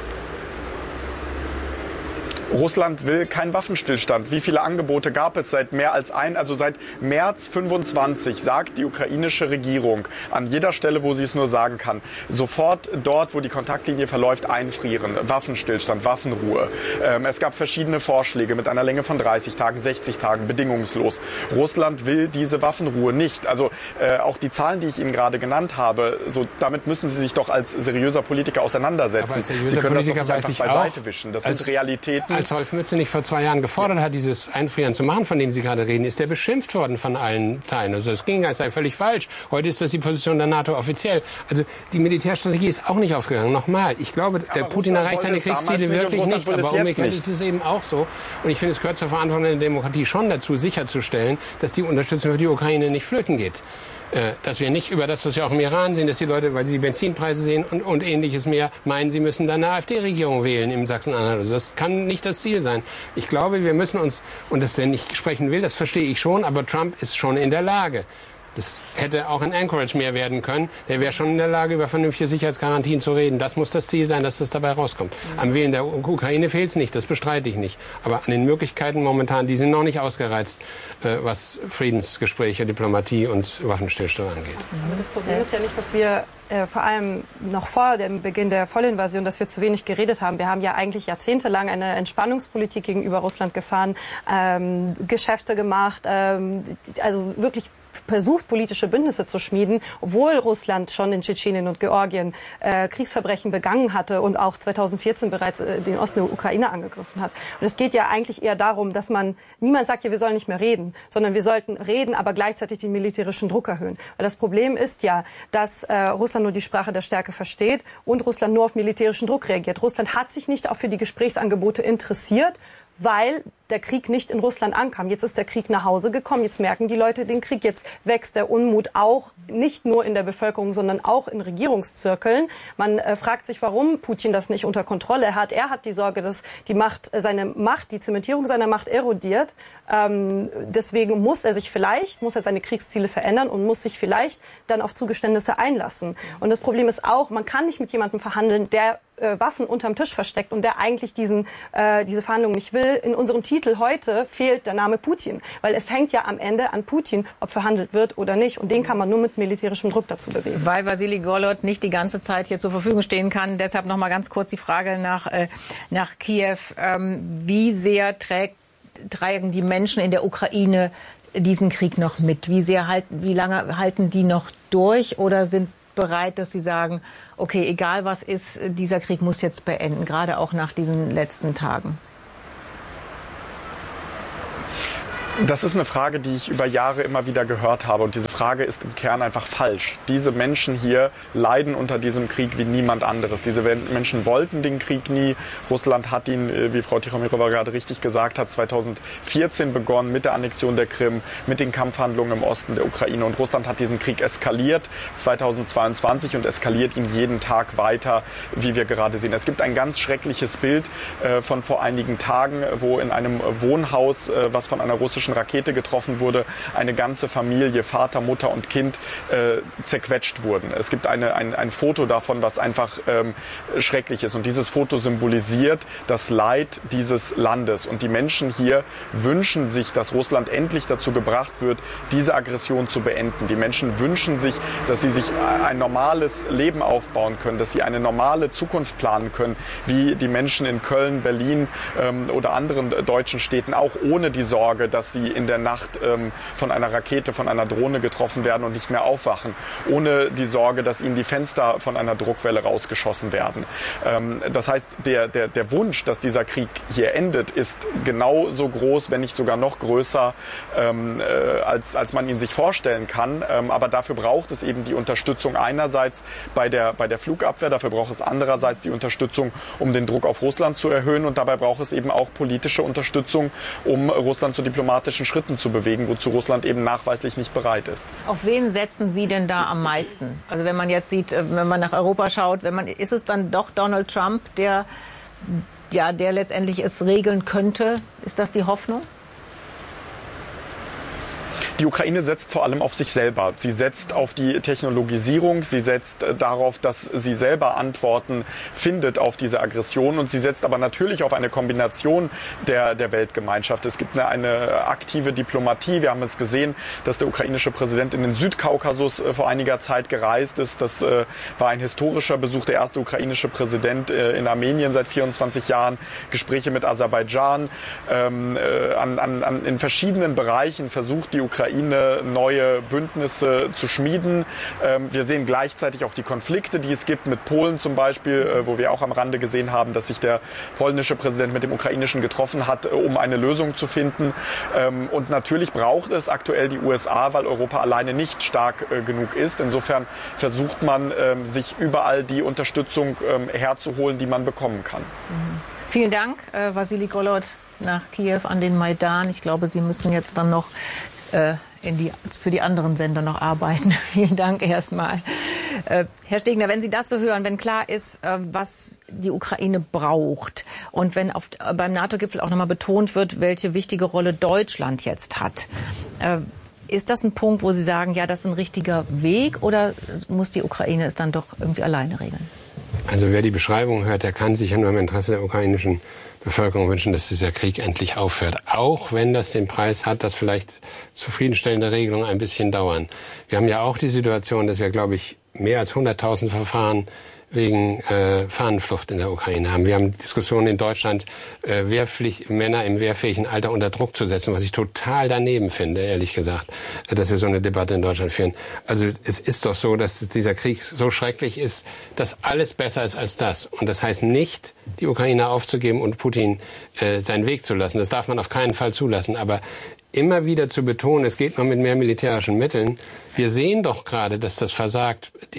Russland will keinen Waffenstillstand. Wie viele Angebote gab es seit mehr als ein, also seit März fünfundzwanzig sagt die ukrainische Regierung an jeder Stelle, wo sie es nur sagen kann, sofort dort, wo die Kontaktlinie verläuft, einfrieren. Waffenstillstand, Waffenruhe. Ähm, es gab verschiedene Vorschläge mit einer Länge von dreißig Tagen, sechzig Tagen, bedingungslos. Russland will diese Waffenruhe nicht. Also äh, auch die Zahlen, die ich Ihnen gerade genannt habe, so damit müssen Sie sich doch als seriöser Politiker auseinandersetzen. Aber als seriöser Sie können Politiker das doch nicht einfach beiseite auch, wischen. Das als, sind Realitäten. Als Rolf Mütze nicht vor zwei Jahren gefordert hat, dieses Einfrieren zu machen, von dem Sie gerade reden, ist der beschimpft worden von allen Teilen. Also es ging, es sei völlig falsch. Heute ist das die Position der NATO offiziell. Also die Militärstrategie ist auch nicht aufgegangen. Nochmal, ich glaube, der aber Putin Russland erreicht seine Kriegsziele wirklich nicht. Aber umgekehrt ist es eben auch so. Und ich finde, es gehört zur Verantwortung der Demokratie schon dazu, sicherzustellen, dass die Unterstützung für die Ukraine nicht flöten geht. Dass wir nicht über das, was wir auch im Iran sehen, dass die Leute, weil sie die Benzinpreise sehen und, und ähnliches mehr, meinen, sie müssen dann eine AfD-Regierung wählen im Sachsen-Anhalt. Also das kann nicht das Ziel sein. Ich glaube, wir müssen uns, und dass der nicht sprechen will, das verstehe ich schon, aber Trump ist schon in der Lage. Das hätte auch in Anchorage mehr werden können. Der wäre schon in der Lage, über vernünftige Sicherheitsgarantien zu reden. Das muss das Ziel sein, dass das dabei rauskommt. Mhm. Am Willen der Ukraine fehlt es nicht, das bestreite ich nicht. Aber an den Möglichkeiten momentan, die sind noch nicht ausgereizt, was Friedensgespräche, Diplomatie und Waffenstillstand angeht. Aber das Problem ist ja nicht, dass wir äh, vor allem noch vor dem Beginn der Vollinvasion, dass wir zu wenig geredet haben. Wir haben ja eigentlich jahrzehntelang eine Entspannungspolitik gegenüber Russland gefahren, ähm, Geschäfte gemacht, ähm, also wirklich versucht, politische Bündnisse zu schmieden, obwohl Russland schon in Tschetschenien und Georgien äh, Kriegsverbrechen begangen hatte und auch zweitausendvierzehn bereits äh, den Osten der Ukraine angegriffen hat. Und es geht ja eigentlich eher darum, dass man, niemand sagt ja, wir sollen nicht mehr reden, sondern wir sollten reden, aber gleichzeitig den militärischen Druck erhöhen. Weil das Problem ist ja, dass äh, Russland nur die Sprache der Stärke versteht und Russland nur auf militärischen Druck reagiert. Russland hat sich nicht auch für die Gesprächsangebote interessiert, weil der Krieg nicht in Russland ankam. Jetzt ist der Krieg nach Hause gekommen, jetzt merken die Leute den Krieg, jetzt wächst der Unmut auch nicht nur in der Bevölkerung, sondern auch in Regierungszirkeln. Man äh, fragt sich, warum Putin das nicht unter Kontrolle hat. Er hat die Sorge, dass die Macht, äh, seine Macht, die Zementierung seiner Macht erodiert. Ähm, deswegen muss er sich vielleicht, muss er seine Kriegsziele verändern und muss sich vielleicht dann auf Zugeständnisse einlassen. Und das Problem ist auch, man kann nicht mit jemandem verhandeln, der äh, Waffen unterm Tisch versteckt und der eigentlich diesen, äh, diese Verhandlungen nicht will. In unserem Titel heute fehlt der Name Putin, weil es hängt ja am Ende an Putin, ob verhandelt wird oder nicht. Und den kann man nur mit militärischem Druck dazu bewegen. Weil Wassili Golod nicht die ganze Zeit hier zur Verfügung stehen kann. Deshalb noch mal ganz kurz die Frage nach, äh, nach Kiew. Ähm, wie sehr trägt, tragen die Menschen in der Ukraine diesen Krieg noch mit? Wie sehr halten, wie lange halten die noch durch oder sind bereit, dass sie sagen, okay, egal was ist, dieser Krieg muss jetzt beenden, gerade auch nach diesen letzten Tagen? Das ist eine Frage, die ich über Jahre immer wieder gehört habe. Und diese Frage ist im Kern einfach falsch. Diese Menschen hier leiden unter diesem Krieg wie niemand anderes. Diese Menschen wollten den Krieg nie. Russland hat ihn, wie Frau Tichomirova gerade richtig gesagt hat, zweitausendvierzehn begonnen mit der Annexion der Krim, mit den Kampfhandlungen im Osten der Ukraine. Und Russland hat diesen Krieg eskaliert zweitausendzweiundzwanzig und eskaliert ihn jeden Tag weiter, wie wir gerade sehen. Es gibt ein ganz schreckliches Bild äh, von vor einigen Tagen, wo in einem Wohnhaus, äh, was von einer russischen Rakete getroffen wurde, eine ganze Familie, Vater, Mutter und Kind, äh, zerquetscht wurden. Es gibt eine, ein, ein Foto davon, was einfach ähm, schrecklich ist. Und dieses Foto symbolisiert das Leid dieses Landes. Und die Menschen hier wünschen sich, dass Russland endlich dazu gebracht wird, diese Aggression zu beenden. Die Menschen wünschen sich, dass sie sich ein normales Leben aufbauen können, dass sie eine normale Zukunft planen können, wie die Menschen in Köln, Berlin ähm, oder anderen deutschen Städten, auch ohne die Sorge, dass sie in der Nacht ähm, von einer Rakete, von einer Drohne getroffen werden und nicht mehr aufwachen. Ohne die Sorge, dass ihnen die Fenster von einer Druckwelle rausgeschossen werden. Ähm, das heißt, der, der, der Wunsch, dass dieser Krieg hier endet, ist genauso groß, wenn nicht sogar noch größer, ähm, äh, als, als man ihn sich vorstellen kann. Ähm, aber dafür braucht es eben die Unterstützung einerseits bei der, bei der Flugabwehr, dafür braucht es andererseits die Unterstützung, um den Druck auf Russland zu erhöhen. Und dabei braucht es eben auch politische Unterstützung, um Russland zu diplomatischen Schritten zu bewegen, wozu Russland eben nachweislich nicht bereit ist. Auf wen setzen Sie denn da am meisten? Also wenn man jetzt sieht, wenn man nach Europa schaut, wenn man, ist es dann doch Donald Trump, der, ja, der letztendlich es regeln könnte? Ist das die Hoffnung? Die Ukraine setzt vor allem auf sich selber. Sie setzt auf die Technologisierung, sie setzt darauf, dass sie selber Antworten findet auf diese Aggression und sie setzt aber natürlich auf eine Kombination der, der Weltgemeinschaft. Es gibt eine, eine aktive Diplomatie. Wir haben es gesehen, dass der ukrainische Präsident in den Südkaukasus vor einiger Zeit gereist ist. Das äh, war ein historischer Besuch, der erste ukrainische Präsident äh, in Armenien seit vierundzwanzig Jahren. Gespräche mit Aserbaidschan. Ähm, äh, an, an, in verschiedenen Bereichen versucht die Ukraine neue Bündnisse zu schmieden. Wir sehen gleichzeitig auch die Konflikte, die es gibt mit Polen zum Beispiel, wo wir auch am Rande gesehen haben, dass sich der polnische Präsident mit dem ukrainischen getroffen hat, um eine Lösung zu finden. Und natürlich braucht es aktuell die U S A, weil Europa alleine nicht stark genug ist. Insofern versucht man, sich überall die Unterstützung herzuholen, die man bekommen kann. Mhm. Vielen Dank, äh, Wassili Golod, nach Kiew an den Maidan. Ich glaube, Sie müssen jetzt dann noch in die, für die anderen Sender noch arbeiten. Vielen Dank erstmal. Äh, Herr Stegner, wenn Sie das so hören, wenn klar ist, äh, was die Ukraine braucht und wenn auf, äh, beim NATO-Gipfel auch nochmal betont wird, welche wichtige Rolle Deutschland jetzt hat, äh, ist das ein Punkt, wo Sie sagen, ja, das ist ein richtiger Weg oder muss die Ukraine es dann doch irgendwie alleine regeln? Also wer die Beschreibung hört, der kann sich ja nur im Interesse der ukrainischen Bevölkerung wünschen, dass dieser Krieg endlich aufhört. Auch wenn das den Preis hat, dass vielleicht zufriedenstellende Regelungen ein bisschen dauern. Wir haben ja auch die Situation, dass wir, glaube ich, mehr als hunderttausend Verfahren wegen äh, Fahnenflucht in der Ukraine haben. Wir haben Diskussionen in Deutschland, äh, Wehrpflicht, Männer im wehrfähigen Alter unter Druck zu setzen, was ich total daneben finde, ehrlich gesagt, dass wir so eine Debatte in Deutschland führen. Also es ist doch so, dass dieser Krieg so schrecklich ist, dass alles besser ist als das. Und das heißt nicht, die Ukraine aufzugeben und Putin äh, seinen Weg zu lassen. Das darf man auf keinen Fall zulassen. Aber immer wieder zu betonen, es geht nur mit mehr militärischen Mitteln. Wir sehen doch gerade, dass das versagt. Die,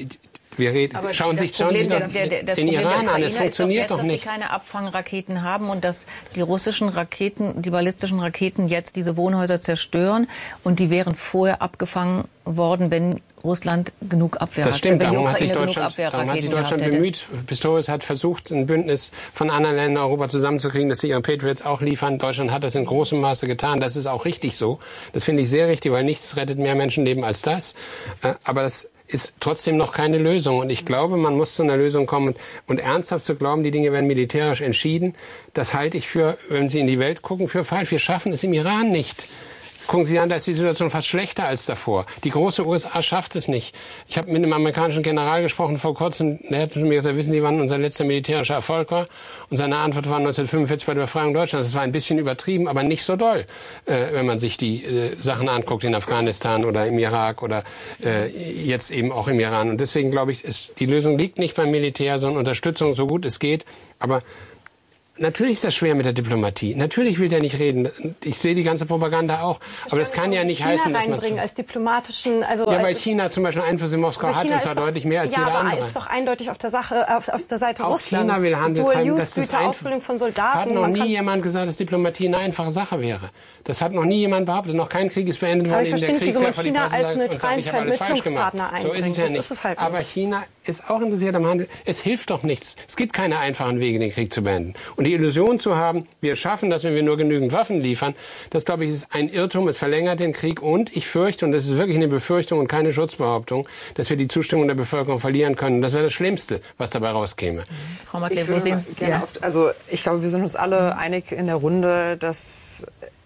Wir reden, aber schauen das sich, schauen Problem, Sie doch der, der, der, das den Problem Iran der an, es funktioniert ist doch, jetzt, doch nicht. dass sie keine Abfangraketen haben und dass die russischen Raketen, die ballistischen Raketen jetzt diese Wohnhäuser zerstören und die wären vorher abgefangen worden, wenn Russland genug Abwehr hat. Das stimmt, wenn die darum hat Ukraine sich genug Deutschland, darum hat sich Deutschland gehabt bemüht. Pistorius hat versucht, ein Bündnis von anderen Ländern in Europa zusammenzukriegen, dass sie ihre Patriots auch liefern. Deutschland hat das in großem Maße getan. Das ist auch richtig so. Das finde ich sehr richtig, weil nichts rettet mehr Menschenleben als das. Aber das ist trotzdem noch keine Lösung. Und ich glaube, man muss zu einer Lösung kommen. Und ernsthaft zu glauben, die Dinge werden militärisch entschieden, das halte ich für, wenn Sie in die Welt gucken, für falsch. Wir schaffen es im Iran nicht. Gucken Sie an, da ist die Situation fast schlechter als davor. Die große U S A schafft es nicht. Ich habe mit einem amerikanischen General gesprochen vor kurzem. Der hat mir gesagt, wissen Sie, wann unser letzter militärischer Erfolg war? Und seine Antwort war neunzehnhundertfünfundvierzig bei der Befreiung Deutschlands. Das war ein bisschen übertrieben, aber nicht so doll, äh, wenn man sich die äh, Sachen anguckt in Afghanistan oder im Irak oder äh, jetzt eben auch im Iran. Und deswegen glaube ich, ist, die Lösung liegt nicht beim Militär, sondern Unterstützung, so gut es geht. Aber natürlich ist das schwer mit der Diplomatie. Natürlich will der nicht reden. Ich sehe die ganze Propaganda auch. Aber das kann ja nicht China heißen, dass man... reinbringen als diplomatischen... Also ja, weil China zum Beispiel Einfluss in Moskau hat, und zwar doch, deutlich mehr als ja, jeder aber andere. ist doch eindeutig auf der Sache, auf, auf der Seite auch Russlands. China will Handel treiben. Das ist Dual-Use-Güter, Ausbildung von Soldaten. Hat noch nie jemand gesagt, dass Diplomatie eine einfache Sache wäre. Das hat noch nie jemand behauptet. Noch kein Krieg ist beendet worden, in der Kriegsherr vor die Presse sagt und sagt, ich habe alles falsch gemacht. So ist es ja nicht. Es halt nicht. Aber China ist auch interessiert am Handel. Es hilft doch nichts. Es gibt keine einfachen Wege, den Krieg zu beenden. Und die Illusion zu haben, wir schaffen das, wenn wir nur genügend Waffen liefern, das, glaube ich, ist ein Irrtum. Es verlängert den Krieg. Und ich fürchte, und das ist wirklich eine Befürchtung und keine Schutzbehauptung, dass wir die Zustimmung der Bevölkerung verlieren können. Das wäre das Schlimmste, was dabei rauskäme. Frau Maklev, wo Sie... Ja. Oft, also ich glaube, wir sind uns alle einig in der Runde, dass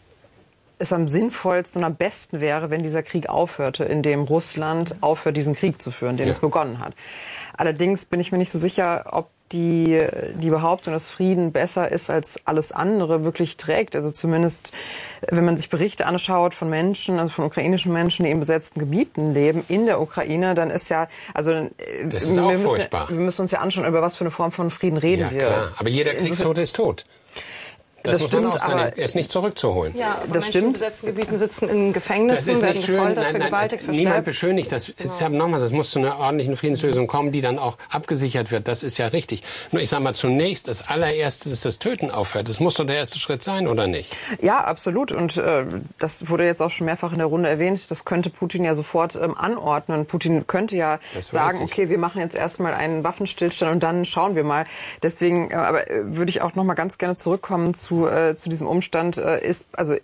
es am sinnvollsten und am besten wäre, wenn dieser Krieg aufhörte, indem Russland aufhört, diesen Krieg zu führen, den ja. es begonnen hat. Allerdings bin ich mir nicht so sicher, ob die, die Behauptung, dass Frieden besser ist als alles andere, wirklich trägt. Also zumindest, wenn man sich Berichte anschaut von Menschen, also von ukrainischen Menschen, die in besetzten Gebieten leben, in der Ukraine, dann ist ja, also das ist auch wir, müssen, furchtbar. wir müssen uns ja anschauen, über was für eine Form von Frieden reden ja, wir. Klar. Aber jeder Kriegstote ist tot. Das, das stimmt, aber er ist nicht zurückzuholen. Ja, aber das Menschen stimmt. in besetzten Gebieten sitzen in Gefängnissen, das ist werden nicht schön. gefoltert, Nein, nein, vergewaltigt, nein, niemand verschleppt. beschönigt das. Ist ja nochmal, das muss zu einer ordentlichen Friedenslösung kommen, die dann auch abgesichert wird. Das ist ja richtig. Nur ich sage mal, zunächst das allererste, dass das Töten aufhört. Das muss doch der erste Schritt sein, oder nicht? Ja, absolut. Und äh, das wurde jetzt auch schon mehrfach in der Runde erwähnt. Das könnte Putin ja sofort ähm, anordnen. Putin könnte ja sagen, okay, wir machen jetzt erstmal einen Waffenstillstand und dann schauen wir mal. Deswegen, äh, aber äh, würde ich auch nochmal ganz gerne zurückkommen zu, äh, zu diesem Umstand, äh, ist, also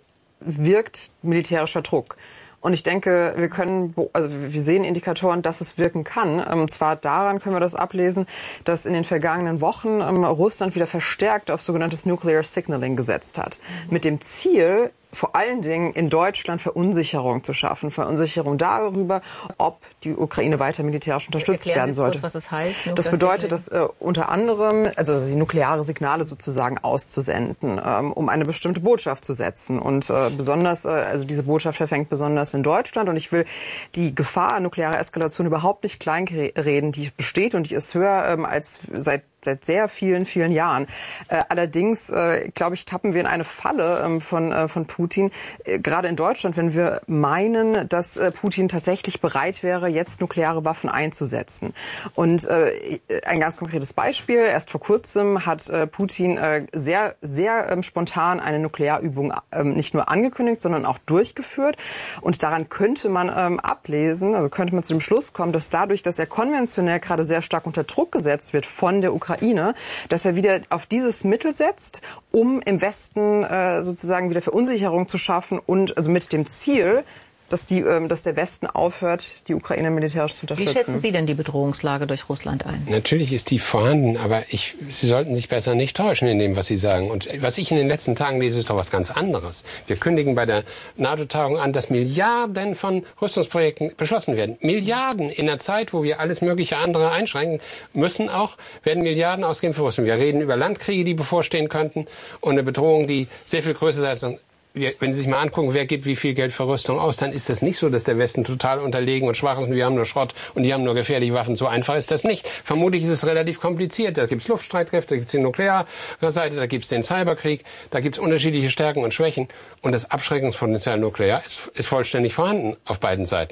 wirkt militärischer Druck. Und ich denke, wir können, also wir sehen Indikatoren, dass es wirken kann. Und zwar daran können wir das ablesen, dass in den vergangenen Wochen Russland wieder verstärkt auf sogenanntes Nuclear Signaling gesetzt hat. Mit dem Ziel, vor allen Dingen in Deutschland Verunsicherung zu schaffen. Verunsicherung darüber, ob die Ukraine weiter militärisch unterstützt Erklären werden Sie sollte. kurz, was das heißt. Das bedeutet, dass äh, unter anderem, also die nukleare Signale sozusagen auszusenden, ähm, um eine bestimmte Botschaft zu setzen. Und äh, besonders, äh, also diese Botschaft verfängt besonders in Deutschland. Und ich will die Gefahr nuklearer Eskalation überhaupt nicht kleinreden, die besteht und die ist höher ähm, als seit seit sehr vielen, vielen Jahren. Äh, allerdings, äh, glaube ich, tappen wir in eine Falle ähm, von, äh, von Putin, äh, gerade in Deutschland, wenn wir meinen, dass äh, Putin tatsächlich bereit wäre, jetzt nukleare Waffen einzusetzen. Und äh, ein ganz konkretes Beispiel, erst vor kurzem hat äh, Putin äh, sehr, sehr ähm, spontan eine Nuklearübung ähm, nicht nur angekündigt, sondern auch durchgeführt. Und daran könnte man ähm, ablesen, also könnte man zu dem Schluss kommen, dass dadurch, dass er konventionell gerade sehr stark unter Druck gesetzt wird von der Ukraine, Ukraine, dass er wieder auf dieses Mittel setzt, um im Westen äh, sozusagen wieder Verunsicherung zu schaffen und also mit dem Ziel, dass, die, ähm, dass der Westen aufhört, die Ukraine militärisch zu unterstützen. Wie schätzen Sie denn die Bedrohungslage durch Russland ein? Natürlich ist die vorhanden, aber ich, Sie sollten sich besser nicht täuschen in dem, was Sie sagen. Und was ich in den letzten Tagen lese, ist doch was ganz anderes. Wir kündigen bei der NATO-Tagung an, dass Milliarden von Rüstungsprojekten beschlossen werden. Milliarden in einer Zeit, wo wir alles mögliche andere einschränken müssen auch, werden Milliarden ausgeben für Russland. Wir reden über Landkriege, die bevorstehen könnten und eine Bedrohung, die sehr viel größer ist als wenn Sie sich mal angucken, wer gibt wie viel Geld für Rüstung aus, dann ist das nicht so, dass der Westen total unterlegen und schwach ist und wir haben nur Schrott und die haben nur gefährliche Waffen. So einfach ist das nicht. Vermutlich ist es relativ kompliziert. Da gibt es Luftstreitkräfte, da gibt es die Nuklearseite, da gibt es den Cyberkrieg, da gibt es unterschiedliche Stärken und Schwächen. Und das Abschreckungspotenzial nuklear ist, ist vollständig vorhanden auf beiden Seiten.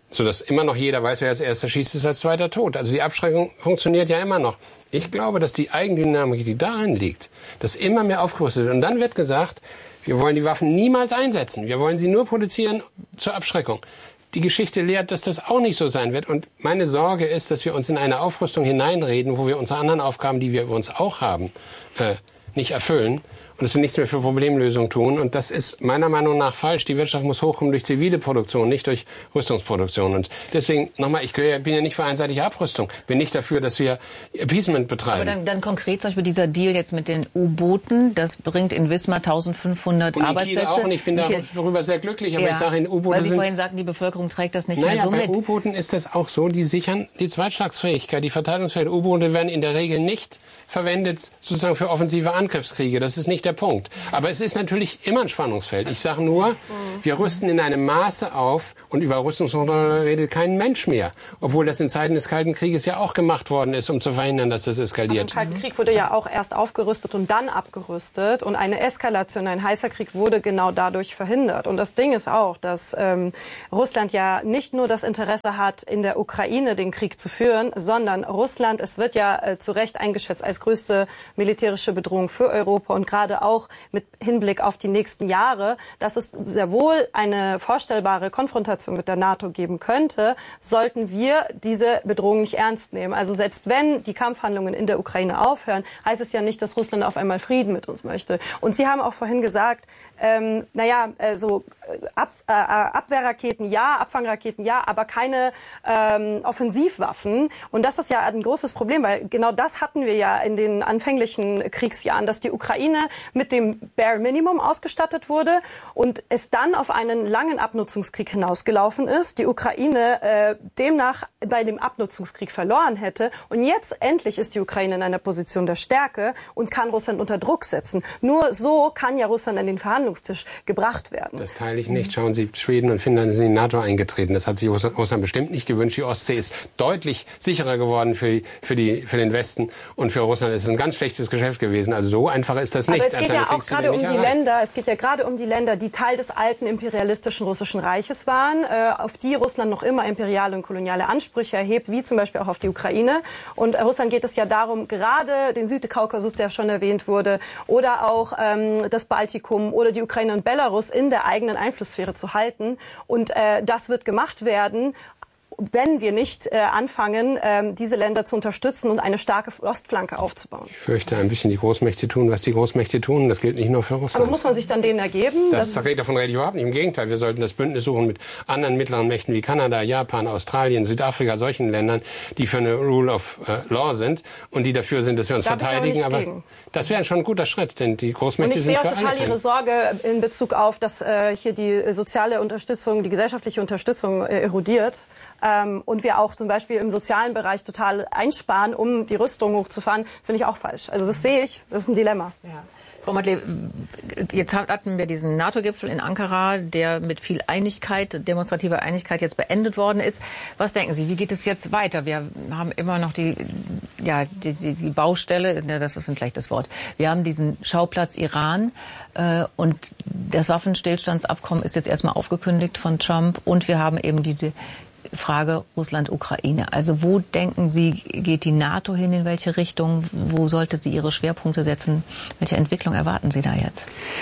sodass immer noch jeder weiß, wer als erster schießt, ist als zweiter tot. Also die Abschreckung funktioniert ja immer noch. Ich glaube, dass die Eigendynamik, die darin liegt, dass immer mehr aufgerüstet wird. Und dann wird gesagt, wir wollen die Waffen niemals einsetzen. Wir wollen sie nur produzieren zur Abschreckung. Die Geschichte lehrt, dass das auch nicht so sein wird. Und meine Sorge ist, dass wir uns in eine Aufrüstung hineinreden, wo wir unsere anderen Aufgaben, die wir über uns auch haben, äh, nicht erfüllen. Und dass wir nichts mehr für Problemlösung tun. Und das ist meiner Meinung nach falsch. Die Wirtschaft muss hochkommen durch zivile Produktion, nicht durch Rüstungsproduktion. Und deswegen, nochmal, ich bin ja nicht für einseitige Abrüstung. Bin nicht dafür, dass wir Appeasement betreiben. Aber dann, dann konkret zum Beispiel dieser Deal jetzt mit den U-Booten, das bringt in Wismar eintausendfünfhundert und in Arbeitsplätze. Kiel auch. Und ich bin darüber sehr glücklich. Aber ja, ich sage, in U-Booten weil Sie sind... vorhin sagten, die Bevölkerung trägt das nicht naja, mehr so bei mit. Bei U-Booten ist das auch so, die sichern die Zweitschlagsfähigkeit, die Verteidigungsfähigkeit. U-Boote werden in der Regel nicht verwendet sozusagen für offensive Angriffskriege. Das ist nicht der Punkt. Aber es ist natürlich immer ein Spannungsfeld. Ich sage nur, wir rüsten in einem Maße auf und über Rüstungskontrolle redet kein Mensch mehr. Obwohl das in Zeiten des Kalten Krieges ja auch gemacht worden ist, um zu verhindern, dass das eskaliert. Aber im Kalten Krieg wurde ja auch erst aufgerüstet und dann abgerüstet. Und eine Eskalation, ein heißer Krieg wurde genau dadurch verhindert. Und das Ding ist auch, dass ähm, Russland ja nicht nur das Interesse hat, in der Ukraine den Krieg zu führen, sondern Russland, es wird ja äh, zu Recht eingeschätzt als größte militärische Bedrohung für Europa und gerade auch mit Hinblick auf die nächsten Jahre, dass es sehr wohl eine vorstellbare Konfrontation mit der NATO geben könnte, sollten wir diese Bedrohung nicht ernst nehmen. Also selbst wenn die Kampfhandlungen in der Ukraine aufhören, heißt es ja nicht, dass Russland auf einmal Frieden mit uns möchte. Und Sie haben auch vorhin gesagt, ähm, naja, äh, so Ab, äh, Abwehrraketen ja, Abfangraketen ja, aber keine ähm, Offensivwaffen. Und das ist ja ein großes Problem, weil genau das hatten wir ja in den anfänglichen Kriegsjahren, dass die Ukraine mit dem Bare Minimum ausgestattet wurde und es dann auf einen langen Abnutzungskrieg hinausgelaufen ist, die Ukraine äh, demnach bei dem Abnutzungskrieg verloren hätte. Und jetzt endlich ist die Ukraine in einer Position der Stärke und kann Russland unter Druck setzen. Nur so kann ja Russland an den Verhandlungstisch gebracht werden. Das teile ich nicht. Schauen Sie, Schweden und Finnland sind in die NATO eingetreten. Das hat sich Russland bestimmt nicht gewünscht. Die Ostsee ist deutlich sicherer geworden für, für, die, für den Westen. Und für Russland ist es ein ganz schlechtes Geschäft gewesen. Also so einfach ist das nicht. Aber es geht ja auch gerade um die Länder, es geht ja gerade um die Länder, die Teil des alten imperialistischen russischen Reiches waren, äh, auf die Russland noch immer imperiale und koloniale Ansprüche erhebt, wie zum Beispiel auch auf die Ukraine. Und äh, Russland geht es ja darum, gerade den Südkaukasus, der schon erwähnt wurde, oder auch ähm, das Baltikum oder die Ukraine und Belarus in der eigenen Einflusssphäre zu halten. Und äh, das wird gemacht werden, wenn wir nicht äh, anfangen, ähm, diese Länder zu unterstützen und eine starke Ostflanke aufzubauen. Ich fürchte, ein bisschen die Großmächte tun, was die Großmächte tun. Das gilt nicht nur für Russland. Aber muss man sich dann denen ergeben? Das, das davon rede ich überhaupt nicht. Im Gegenteil, wir sollten das Bündnis suchen mit anderen mittleren Mächten wie Kanada, Japan, Australien, Südafrika, solchen Ländern, die für eine Rule of äh, Law sind und die dafür sind, dass wir uns da verteidigen. Aber, aber das wäre schon ein guter Schritt, denn die Großmächte sind für alle. Und ich sehe auch total Ihre Sorge in Bezug auf, dass äh, hier die soziale Unterstützung, die gesellschaftliche Unterstützung äh, erodiert. Ähm, und wir auch zum Beispiel im sozialen Bereich total einsparen, um die Rüstung hochzufahren, finde ich auch falsch. Also das sehe ich, das ist ein Dilemma. Ja. Frau Matle, jetzt hatten wir diesen NATO-Gipfel in Ankara, der mit viel Einigkeit, demonstrativer Einigkeit jetzt beendet worden ist. Was denken Sie, wie geht es jetzt weiter? Wir haben immer noch die, ja, die, die, die Baustelle, das ist ein schlechtes Wort. Wir haben diesen Schauplatz Iran äh, und das Waffenstillstandsabkommen ist jetzt erstmal aufgekündigt von Trump und wir haben eben diese Frage Russland-Ukraine. Also wo denken Sie, geht die NATO hin, in welche Richtung? Wo sollte sie ihre Schwerpunkte setzen? Welche Entwicklung erwarten Sie da jetzt?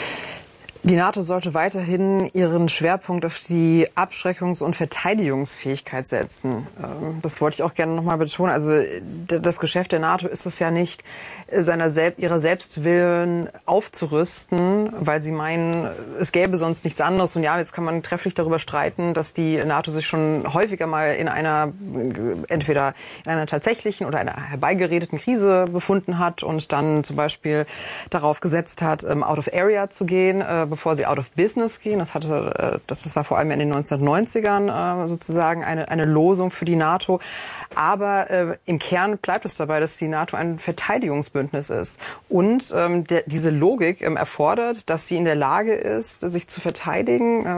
Die NATO sollte weiterhin ihren Schwerpunkt auf die Abschreckungs- und Verteidigungsfähigkeit setzen. Das wollte ich auch gerne nochmal betonen. Also das Geschäft der NATO ist es ja nicht, seiner Sel- ihrer Selbstwillen aufzurüsten, weil sie meinen, es gäbe sonst nichts anderes. Und ja, jetzt kann man trefflich darüber streiten, dass die NATO sich schon häufiger mal in einer, entweder in einer tatsächlichen oder einer herbeigeredeten Krise befunden hat und dann zum Beispiel darauf gesetzt hat, out of area zu gehen, bevor sie out of business gehen. Das hatte, das, das war vor allem in den neunzehnhundertneunzigern sozusagen eine, eine Losung für die NATO. Aber äh, im Kern bleibt es dabei, dass die NATO ein Verteidigungsbündnis ist. Und ähm, der, diese Logik ähm, erfordert, dass sie in der Lage ist, sich zu verteidigen, ähm,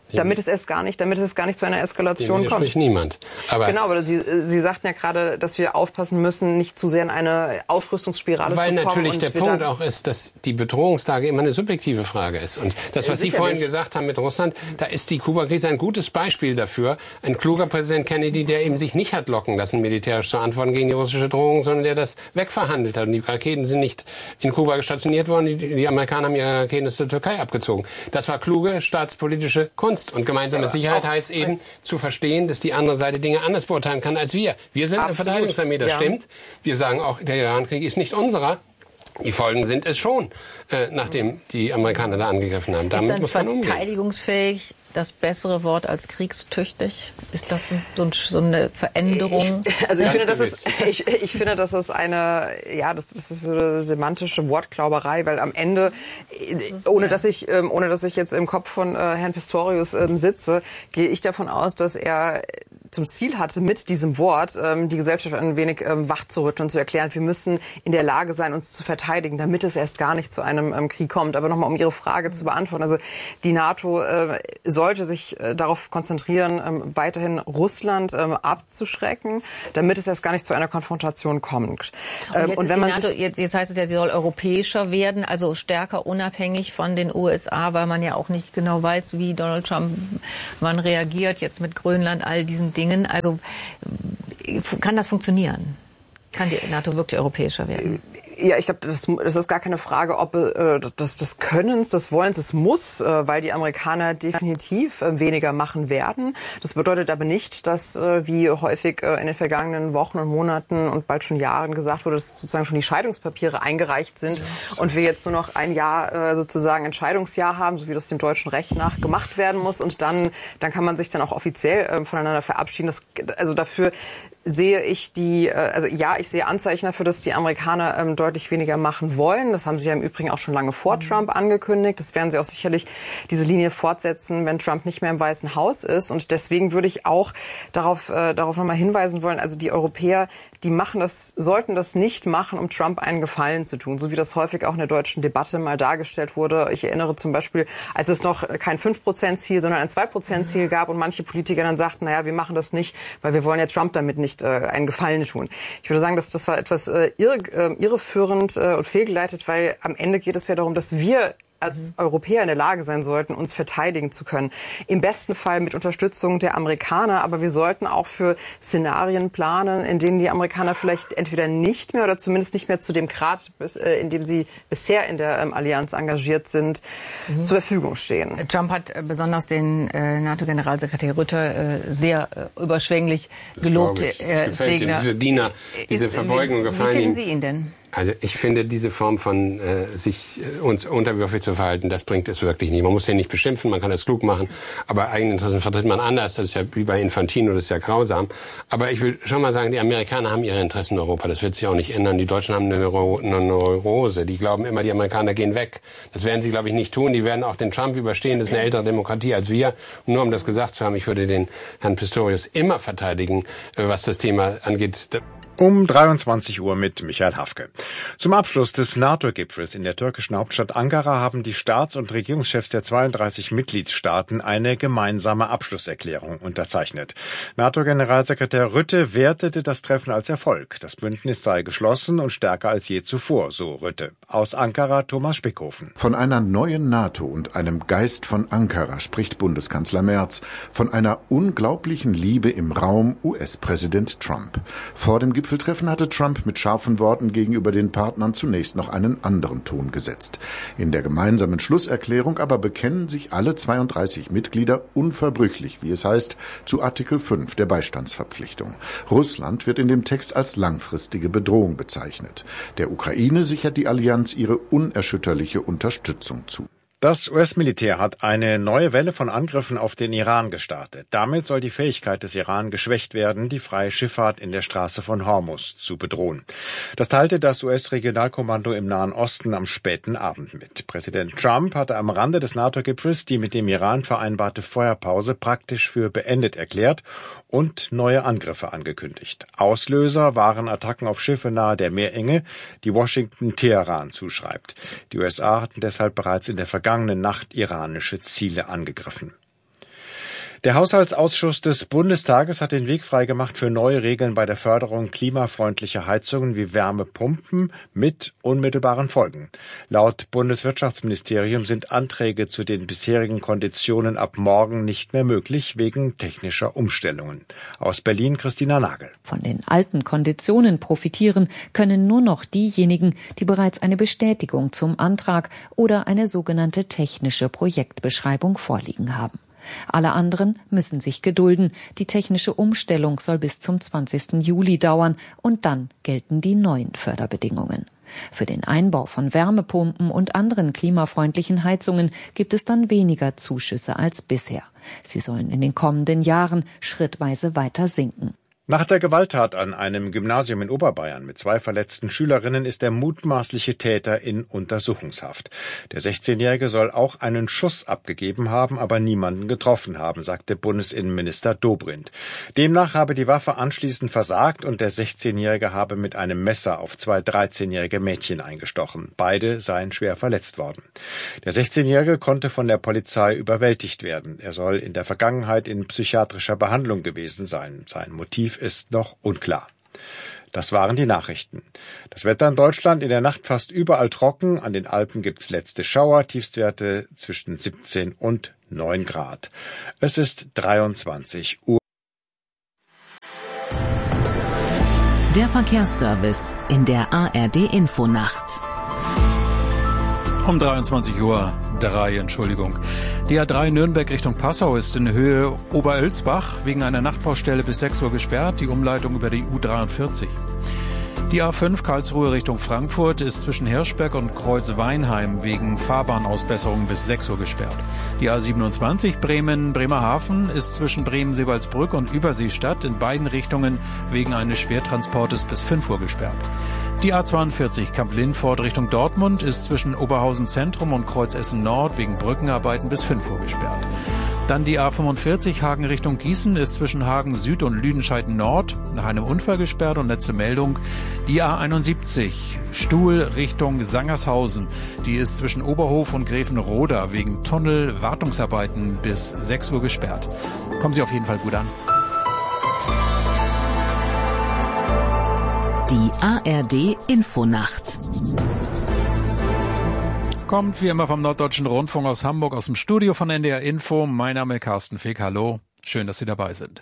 Damit es erst gar nicht, damit es gar nicht zu einer Eskalation kommt. Spricht niemand. Aber genau, aber Sie, Sie sagten ja gerade, dass wir aufpassen müssen, nicht zu sehr in eine Aufrüstungsspirale zu kommen. Weil natürlich der Punkt auch ist, dass die Bedrohungslage immer eine subjektive Frage ist. Und das, was Sie vorhin gesagt haben mit Russland, da ist die Kuba-Krise ein gutes Beispiel dafür. Ein kluger Präsident Kennedy, der eben sich nicht hat locken lassen, militärisch zu antworten gegen die russische Drohung, sondern der das wegverhandelt hat. Und die Raketen sind nicht in Kuba stationiert worden. Die, die Amerikaner haben ihre Raketen aus der Türkei abgezogen. Das war kluge staatspolitische Kunst. Und gemeinsame ja, Sicherheit heißt eben zu verstehen, dass die andere Seite Dinge anders beurteilen kann als wir. Wir sind eine Verteidigungsarmee, das ja. stimmt. Wir sagen auch, der Iran-Krieg ist nicht unserer. Die Folgen sind es schon, äh, nachdem die Amerikaner da angegriffen haben. Damit ist dann muss man umgehen. Verteidigungsfähig das bessere Wort als kriegstüchtig? Ist das so, ein, so eine Veränderung? Ich, also ich finde, das ist, ich, ich finde, das ist eine, ja, das, das ist so eine semantische Wortklauberei, weil am Ende, das ohne dass ich, ähm, ohne dass ich jetzt im Kopf von äh, Herrn Pistorius ähm, sitze, gehe ich davon aus, dass er zum Ziel hatte, mit diesem Wort ähm, die Gesellschaft ein wenig ähm, wach zu rütteln und zu erklären, wir müssen in der Lage sein, uns zu verteidigen, damit es erst gar nicht zu einem ähm, Krieg kommt. Aber nochmal, um Ihre Frage zu beantworten. Also die NATO äh, sollte sich äh, darauf konzentrieren, ähm, weiterhin Russland ähm, abzuschrecken, damit es erst gar nicht zu einer Konfrontation kommt. Ähm, und, jetzt und wenn man NATO, jetzt, jetzt heißt es ja, sie soll europäischer werden, also stärker unabhängig von den U S A, weil man ja auch nicht genau weiß, wie Donald Trump wann reagiert, jetzt mit Grönland, all diesen Dingen. Also kann das funktionieren? Kann die NATO wirklich europäischer werden? Ja, ich glaube, das, das ist gar keine Frage, ob äh, das, des Könnens, des Wollens, es muss, äh, weil die Amerikaner definitiv äh, weniger machen werden. Das bedeutet aber nicht, dass, äh, wie häufig äh, in den vergangenen Wochen und Monaten und bald schon Jahren gesagt wurde, dass sozusagen schon die Scheidungspapiere eingereicht sind und wir jetzt nur noch ein Jahr äh, sozusagen Entscheidungsjahr haben, so wie das dem deutschen Recht nach gemacht werden muss. Und dann, dann kann man sich dann auch offiziell äh, voneinander verabschieden. Das, also dafür sehe ich die, also ja, ich sehe Anzeichen dafür, dass die Amerikaner ähm, deutlich weniger machen wollen. Das haben sie ja im Übrigen auch schon lange vor mhm. Trump angekündigt. Das werden sie auch sicherlich diese Linie fortsetzen, wenn Trump nicht mehr im Weißen Haus ist. Und deswegen würde ich auch darauf, äh, darauf nochmal hinweisen wollen, also die Europäer, die machen das, sollten das nicht machen, um Trump einen Gefallen zu tun, so wie das häufig auch in der deutschen Debatte mal dargestellt wurde. Ich erinnere zum Beispiel, als es noch kein fünf Prozent Ziel, sondern ein zwei Prozent Ziel gab und manche Politiker dann sagten, naja, wir machen das nicht, weil wir wollen ja Trump damit nicht äh, einen Gefallen tun. Ich würde sagen, dass das war etwas äh, irre, äh, irreführend äh, und fehlgeleitet, weil am Ende geht es ja darum, dass wir als Europäer in der Lage sein sollten, uns verteidigen zu können. Im besten Fall mit Unterstützung der Amerikaner, aber wir sollten auch für Szenarien planen, in denen die Amerikaner vielleicht entweder nicht mehr oder zumindest nicht mehr zu dem Grad, in dem sie bisher in der ähm, Allianz engagiert sind, mhm. zur Verfügung stehen. Trump hat äh, besonders den äh, NATO-Generalsekretär Rütte äh, sehr äh, überschwänglich gelobt. Äh, gefällt ihm diese Diener, diese ist, Verbeugung gefallen. Wie finden Sie ihn denn? Also ich finde, diese Form von äh, sich äh, uns unterwürfig zu verhalten, das bringt es wirklich nicht. Man muss den nicht beschimpfen, man kann das klug machen, aber eigene Interessen vertritt man anders. Das ist ja wie bei Infantino, das ist ja grausam. Aber ich will schon mal sagen, die Amerikaner haben ihre Interessen in Europa. Das wird sich auch nicht ändern. Die Deutschen haben eine, Neuro eine Neurose. Die glauben immer, die Amerikaner gehen weg. Das werden sie, glaube ich, nicht tun. Die werden auch den Trump überstehen. Das ist eine ältere Demokratie als wir. Und nur um das gesagt zu haben, ich würde den Herrn Pistorius immer verteidigen, äh, was das Thema angeht. Um dreiundzwanzig Uhr mit Michael Hafke. Zum Abschluss des NATO-Gipfels in der türkischen Hauptstadt Ankara haben die Staats- und Regierungschefs der zweiunddreißig Mitgliedstaaten eine gemeinsame Abschlusserklärung unterzeichnet. NATO-Generalsekretär Rütte wertete das Treffen als Erfolg. Das Bündnis sei geschlossen und stärker als je zuvor, so Rütte. Aus Ankara Thomas Spickhofen. Von einer neuen NATO und einem Geist von Ankara spricht Bundeskanzler Merz. Von einer unglaublichen Liebe im Raum U S-Präsident Trump. Vor dem Gipfel Gipfeltreffen hatte Trump mit scharfen Worten gegenüber den Partnern zunächst noch einen anderen Ton gesetzt. In der gemeinsamen Schlusserklärung aber bekennen sich alle zweiunddreißig Mitglieder unverbrüchlich, wie es heißt, zu Artikel fünf der Beistandsverpflichtung. Russland wird in dem Text als langfristige Bedrohung bezeichnet. Der Ukraine sichert die Allianz ihre unerschütterliche Unterstützung zu. Das U S-Militär hat eine neue Welle von Angriffen auf den Iran gestartet. Damit soll die Fähigkeit des Iran geschwächt werden, die freie Schifffahrt in der Straße von Hormuz zu bedrohen. Das teilte das U S-Regionalkommando im Nahen Osten am späten Abend mit. Präsident Trump hatte am Rande des NATO-Gipfels die mit dem Iran vereinbarte Feuerpause praktisch für beendet erklärt und neue Angriffe angekündigt. Auslöser waren Attacken auf Schiffe nahe der Meerenge, die Washington Teheran zuschreibt. Die U S A hatten deshalb bereits in der vergangenen Nacht iranische Ziele angegriffen. Der Haushaltsausschuss des Bundestages hat den Weg freigemacht für neue Regeln bei der Förderung klimafreundlicher Heizungen wie Wärmepumpen mit unmittelbaren Folgen. Laut Bundeswirtschaftsministerium sind Anträge zu den bisherigen Konditionen ab morgen nicht mehr möglich wegen technischer Umstellungen. Aus Berlin Christina Nagel. Von den alten Konditionen profitieren können nur noch diejenigen, die bereits eine Bestätigung zum Antrag oder eine sogenannte technische Projektbeschreibung vorliegen haben. Alle anderen müssen sich gedulden. Die technische Umstellung soll bis zum zwanzigsten Juli dauern und dann gelten die neuen Förderbedingungen. Für den Einbau von Wärmepumpen und anderen klimafreundlichen Heizungen gibt es dann weniger Zuschüsse als bisher. Sie sollen in den kommenden Jahren schrittweise weiter sinken. Nach der Gewalttat an einem Gymnasium in Oberbayern mit zwei verletzten Schülerinnen ist der mutmaßliche Täter in Untersuchungshaft. Der sechzehnjährige soll auch einen Schuss abgegeben haben, aber niemanden getroffen haben, sagte Bundesinnenminister Dobrindt. Demnach habe die Waffe anschließend versagt und der sechzehnjährige habe mit einem Messer auf zwei dreizehnjährige Mädchen eingestochen. Beide seien schwer verletzt worden. Der sechzehnjährige konnte von der Polizei überwältigt werden. Er soll in der Vergangenheit in psychiatrischer Behandlung gewesen sein. Sein Motiv ist noch unklar. Das waren die Nachrichten. Das Wetter in Deutschland in der Nacht fast überall trocken. An den Alpen gibt's letzte Schauer, Tiefstwerte zwischen siebzehn und neun Grad. Es ist dreiundzwanzig Uhr. Der Verkehrsservice in der A R D-Infonacht. Um dreiundzwanzig Uhr drei, Entschuldigung. Die A drei Nürnberg Richtung Passau ist in Höhe Oberölsbach wegen einer Nachtbaustelle bis sechs Uhr gesperrt, die Umleitung über die U dreiundvierzig. Die A fünf Karlsruhe Richtung Frankfurt ist zwischen Hirschberg und Kreuz-Weinheim wegen Fahrbahnausbesserung bis sechs Uhr gesperrt. Die A siebenundzwanzig Bremen-Bremerhaven ist zwischen Bremen-Seewaldsbrück und Überseestadt in beiden Richtungen wegen eines Schwertransportes bis fünf Uhr gesperrt. Die A zweiundvierzig Kamp-Lindfort Richtung Dortmund ist zwischen Oberhausen Zentrum und Kreuz-Essen Nord wegen Brückenarbeiten bis fünf Uhr gesperrt. Dann die A fünfundvierzig Hagen Richtung Gießen ist zwischen Hagen Süd und Lüdenscheid Nord nach einem Unfall gesperrt. Und letzte Meldung, die A einundsiebzig Stuhl Richtung Sangershausen, die ist zwischen Oberhof und Gräfenroda wegen Tunnelwartungsarbeiten bis sechs Uhr gesperrt. Kommen Sie auf jeden Fall gut an. Die A R D-Infonacht. Kommt wie immer vom Norddeutschen Rundfunk aus Hamburg, aus dem Studio von N D R Info. Mein Name ist Carsten Fick. Hallo, schön, dass Sie dabei sind.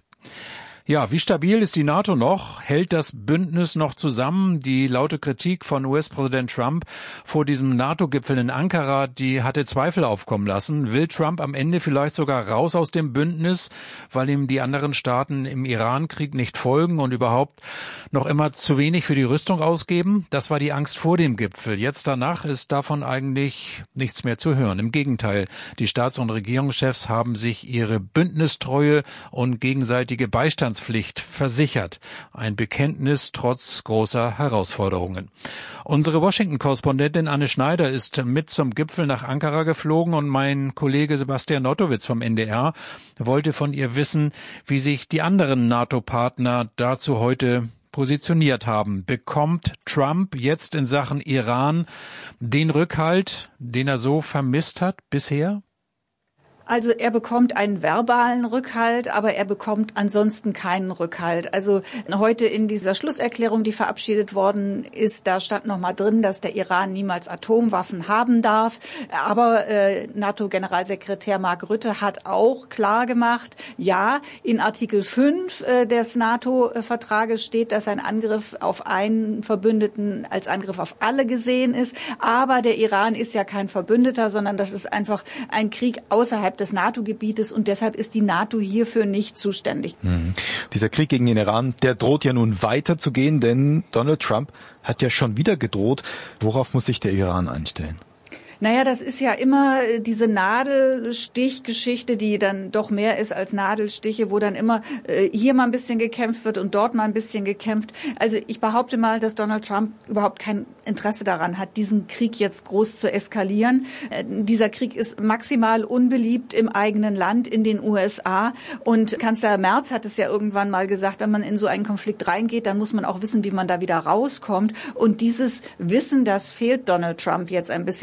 Ja, wie stabil ist die NATO noch? Hält das Bündnis noch zusammen? Die laute Kritik von U S-Präsident Trump vor diesem NATO-Gipfel in Ankara, die hatte Zweifel aufkommen lassen. Will Trump am Ende vielleicht sogar raus aus dem Bündnis, weil ihm die anderen Staaten im Iran-Krieg nicht folgen und überhaupt noch immer zu wenig für die Rüstung ausgeben? Das war die Angst vor dem Gipfel. Jetzt danach ist davon eigentlich nichts mehr zu hören. Im Gegenteil, die Staats- und Regierungschefs haben sich ihre Bündnistreue und gegenseitige Beistands Pflicht versichert. Ein Bekenntnis trotz großer Herausforderungen. Unsere Washington-Korrespondentin Anne Schneider ist mit zum Gipfel nach Ankara geflogen und mein Kollege Sebastian Nottowitz vom N D R wollte von ihr wissen, wie sich die anderen NATO-Partner dazu heute positioniert haben. Bekommt Trump jetzt in Sachen Iran den Rückhalt, den er so vermisst hat bisher? Also er bekommt einen verbalen Rückhalt, aber er bekommt ansonsten keinen Rückhalt. Also heute in dieser Schlusserklärung, die verabschiedet worden ist, da stand noch mal drin, dass der Iran niemals Atomwaffen haben darf. Aber äh, NATO-Generalsekretär Mark Rutte hat auch klar gemacht, ja, in Artikel fünf äh, des NATO-Vertrages steht, dass ein Angriff auf einen Verbündeten als Angriff auf alle gesehen ist. Aber der Iran ist ja kein Verbündeter, sondern das ist einfach ein Krieg außerhalb des NATO-Gebietes und deshalb ist die NATO hierfür nicht zuständig. Mhm. Dieser Krieg gegen den Iran, der droht ja nun weiterzugehen, denn Donald Trump hat ja schon wieder gedroht. Worauf muss sich der Iran einstellen? Naja, das ist ja immer diese Nadelstichgeschichte, die dann doch mehr ist als Nadelstiche, wo dann immer äh, hier mal ein bisschen gekämpft wird und dort mal ein bisschen gekämpft. Also ich behaupte mal, dass Donald Trump überhaupt kein Interesse daran hat, diesen Krieg jetzt groß zu eskalieren. Äh, dieser Krieg ist maximal unbeliebt im eigenen Land, in den U S A. Und Kanzler Merz hat es ja irgendwann mal gesagt, wenn man in so einen Konflikt reingeht, dann muss man auch wissen, wie man da wieder rauskommt. Und dieses Wissen, das fehlt Donald Trump jetzt ein bisschen. Und deshalb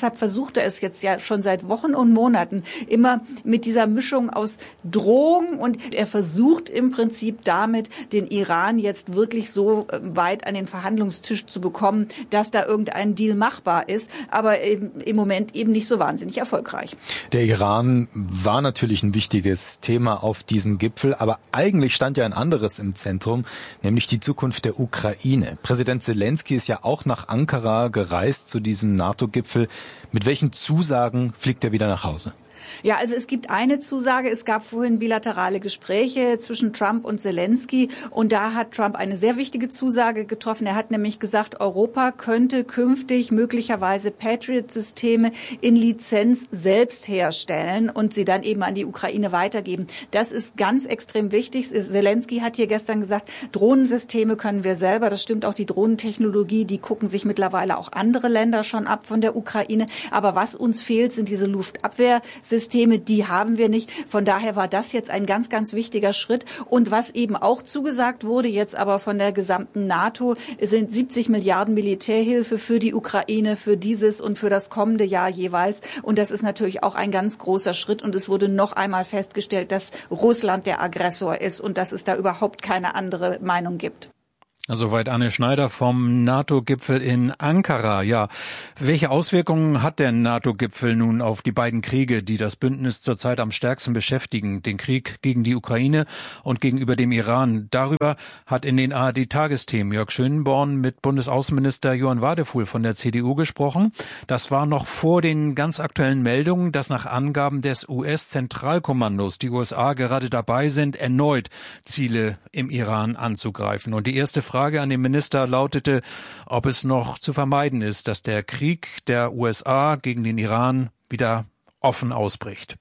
deshalb versucht er es jetzt ja schon seit Wochen und Monaten immer mit dieser Mischung aus Drohung, und er versucht im Prinzip damit, den Iran jetzt wirklich so weit an den Verhandlungstisch zu bekommen, dass da irgendein Deal machbar ist, aber im Moment eben nicht so wahnsinnig erfolgreich. Der Iran war natürlich ein wichtiges Thema auf diesem Gipfel, aber eigentlich stand ja ein anderes im Zentrum, nämlich die Zukunft der Ukraine. Präsident Selenskyj ist ja auch nach Ankara gereist zu diesem NATO-Gipfel. Mit welchen Zusagen fliegt er wieder nach Hause? Ja, also es gibt eine Zusage. Es gab vorhin bilaterale Gespräche zwischen Trump und Selenskyj, und da hat Trump eine sehr wichtige Zusage getroffen. Er hat nämlich gesagt, Europa könnte künftig möglicherweise Patriot-Systeme in Lizenz selbst herstellen und sie dann eben an die Ukraine weitergeben. Das ist ganz extrem wichtig. Selenskyj hat hier gestern gesagt, Drohnensysteme können wir selber. Das stimmt auch, die Drohnentechnologie, die gucken sich mittlerweile auch andere Länder schon ab von der Ukraine. Aber was uns fehlt, sind diese Luftabwehr Systeme, die haben wir nicht. Von daher war das jetzt ein ganz, ganz wichtiger Schritt. Und was eben auch zugesagt wurde, jetzt aber von der gesamten NATO, sind siebzig Milliarden Militärhilfe für die Ukraine, für dieses und für das kommende Jahr jeweils. Und das ist natürlich auch ein ganz großer Schritt. Und es wurde noch einmal festgestellt, dass Russland der Aggressor ist und dass es da überhaupt keine andere Meinung gibt. Soweit Anne Schneider vom NATO-Gipfel in Ankara. Ja, welche Auswirkungen hat der NATO-Gipfel nun auf die beiden Kriege, die das Bündnis zurzeit am stärksten beschäftigen? Den Krieg gegen die Ukraine und gegenüber dem Iran. Darüber hat in den A R D-Tagesthemen Jörg Schönborn mit Bundesaußenminister Johann Wadefuhl von der C D U gesprochen. Das war noch vor den ganz aktuellen Meldungen, dass nach Angaben des U S-Zentralkommandos die U S A gerade dabei sind, erneut Ziele im Iran anzugreifen. Und die erste Frage Frage an den Minister lautete, ob es noch zu vermeiden ist, dass der Krieg der U S A gegen den Iran wieder offen ausbricht.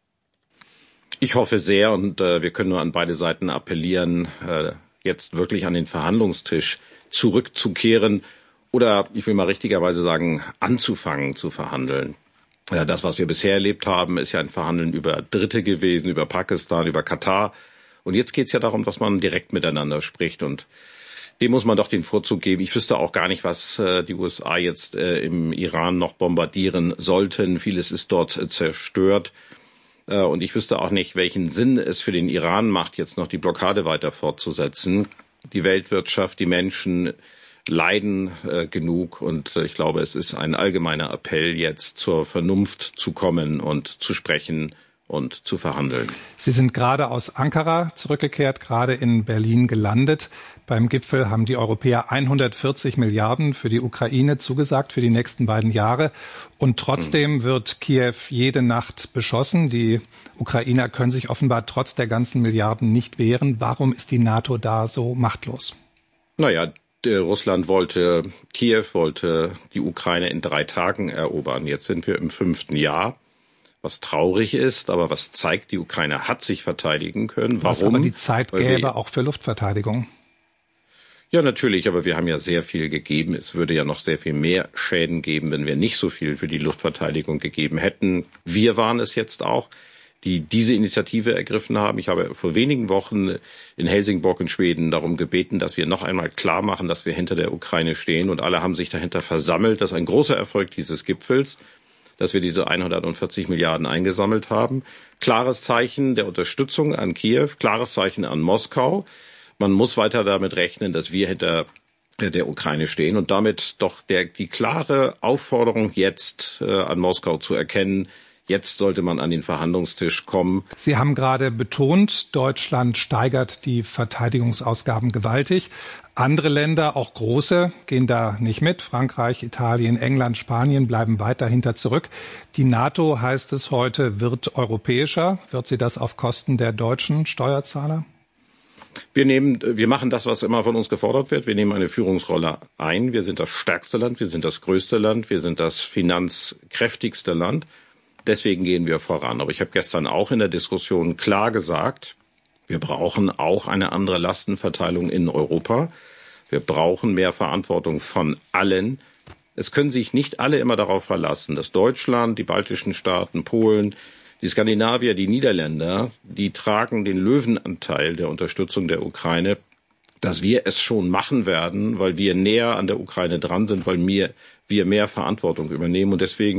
Ich hoffe sehr, und äh, wir können nur an beide Seiten appellieren, äh, jetzt wirklich an den Verhandlungstisch zurückzukehren oder, ich will mal richtigerweise sagen, anzufangen zu verhandeln. Äh, das, was wir bisher erlebt haben, ist ja ein Verhandeln über Dritte gewesen, über Pakistan, über Katar. Und jetzt geht es ja darum, dass man direkt miteinander spricht, und dem muss man doch den Vorzug geben. Ich wüsste auch gar nicht, was äh, die U S A jetzt äh, im Iran noch bombardieren sollten. Vieles ist dort äh, zerstört. Äh, und ich wüsste auch nicht, welchen Sinn es für den Iran macht, jetzt noch die Blockade weiter fortzusetzen. Die Weltwirtschaft, die Menschen leiden äh, genug. Und äh, ich glaube, es ist ein allgemeiner Appell, jetzt zur Vernunft zu kommen und zu sprechen und zu verhandeln. Sie sind gerade aus Ankara zurückgekehrt, gerade in Berlin gelandet. Beim Gipfel haben die Europäer hundertvierzig Milliarden für die Ukraine zugesagt für die nächsten beiden Jahre. Und trotzdem wird Kiew jede Nacht beschossen. Die Ukrainer können sich offenbar trotz der ganzen Milliarden nicht wehren. Warum ist die NATO da so machtlos? Naja, Russland wollte, Kiew wollte die Ukraine in drei Tagen erobern. Jetzt sind wir im fünften Jahr. Was traurig ist, aber was zeigt, die Ukraine hat sich verteidigen können. Warum? Was aber die Zeit gäbe auch für Luftverteidigung. Ja, natürlich, aber wir haben ja sehr viel gegeben. Es würde ja noch sehr viel mehr Schäden geben, wenn wir nicht so viel für die Luftverteidigung gegeben hätten. Wir waren es jetzt auch, die diese Initiative ergriffen haben. Ich habe vor wenigen Wochen in Helsingborg in Schweden darum gebeten, dass wir noch einmal klar machen, dass wir hinter der Ukraine stehen. Und alle haben sich dahinter versammelt. Das ist ein großer Erfolg dieses Gipfels, dass wir diese hundertvierzig Milliarden eingesammelt haben. Klares Zeichen der Unterstützung an Kiew, klares Zeichen an Moskau. Man muss weiter damit rechnen, dass wir hinter der Ukraine stehen und damit doch der, die klare Aufforderung jetzt äh, an Moskau zu erkennen, jetzt sollte man an den Verhandlungstisch kommen. Sie haben gerade betont, Deutschland steigert die Verteidigungsausgaben gewaltig. Andere Länder, auch große, gehen da nicht mit. Frankreich, Italien, England, Spanien bleiben weiter hinter zurück. Die NATO, heißt es heute, wird europäischer. Wird sie das auf Kosten der deutschen Steuerzahler? Wir nehmen, wir machen das, was immer von uns gefordert wird. Wir nehmen eine Führungsrolle ein. Wir sind das stärkste Land, wir sind das größte Land, wir sind das finanzkräftigste Land. Deswegen gehen wir voran. Aber ich habe gestern auch in der Diskussion klar gesagt, wir brauchen auch eine andere Lastenverteilung in Europa. Wir brauchen mehr Verantwortung von allen. Es können sich nicht alle immer darauf verlassen, dass Deutschland, die baltischen Staaten, Polen, die Skandinavier, die Niederländer, die tragen den Löwenanteil der Unterstützung der Ukraine, dass wir es schon machen werden, weil wir näher an der Ukraine dran sind, weil wir, wir mehr Verantwortung übernehmen. Und deswegen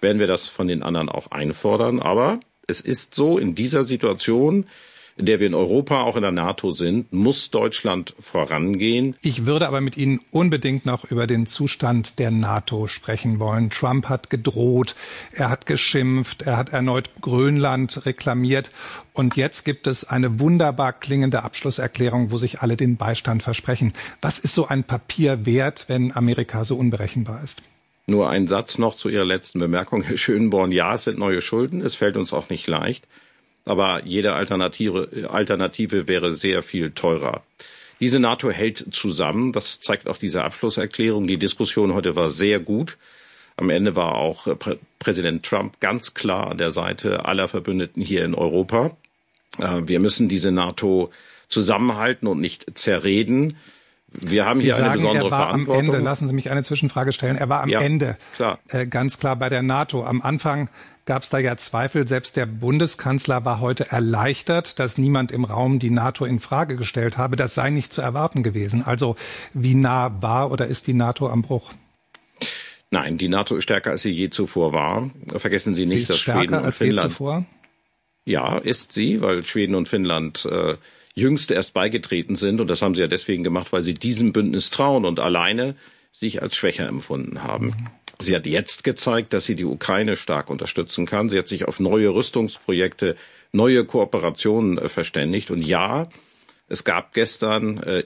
werden wir das von den anderen auch einfordern. Aber es ist so, in dieser Situation, in der wir in Europa, auch in der NATO sind, muss Deutschland vorangehen. Ich würde aber mit Ihnen unbedingt noch über den Zustand der NATO sprechen wollen. Trump hat gedroht, er hat geschimpft, er hat erneut Grönland reklamiert. Und jetzt gibt es eine wunderbar klingende Abschlusserklärung, wo sich alle den Beistand versprechen. Was ist so ein Papier wert, wenn Amerika so unberechenbar ist? Nur ein Satz noch zu Ihrer letzten Bemerkung, Herr Schönborn. Ja, es sind neue Schulden, es fällt uns auch nicht leicht. Aber jede Alternative, Alternative wäre sehr viel teurer. Diese NATO hält zusammen. Das zeigt auch diese Abschlusserklärung. Die Diskussion heute war sehr gut. Am Ende war auch Prä- Präsident Trump ganz klar an der Seite aller Verbündeten hier in Europa. Äh, wir müssen diese NATO zusammenhalten und nicht zerreden. Wir haben Sie hier sagen, eine besondere er war Verantwortung. Am Ende, lassen Sie mich eine Zwischenfrage stellen. Er war am ja, Ende klar. Äh, ganz klar bei der NATO. Am Anfang gab es da ja Zweifel. Selbst der Bundeskanzler war heute erleichtert, dass niemand im Raum die NATO in Frage gestellt habe. Das sei nicht zu erwarten gewesen. Also wie nah war oder ist die NATO am Bruch? Nein, die NATO ist stärker, als sie je zuvor war. Vergessen Sie nicht, sie ist dass stärker Schweden und als Finnland. Je zuvor? Ja, ist sie, weil Schweden und Finnland äh, jüngst erst beigetreten sind. Und das haben sie ja deswegen gemacht, weil sie diesem Bündnis trauen und alleine sich als schwächer empfunden haben. Mhm. Sie hat jetzt gezeigt, dass sie die Ukraine stark unterstützen kann. Sie hat sich auf neue Rüstungsprojekte, neue Kooperationen äh, verständigt. Und ja, es gab gestern äh,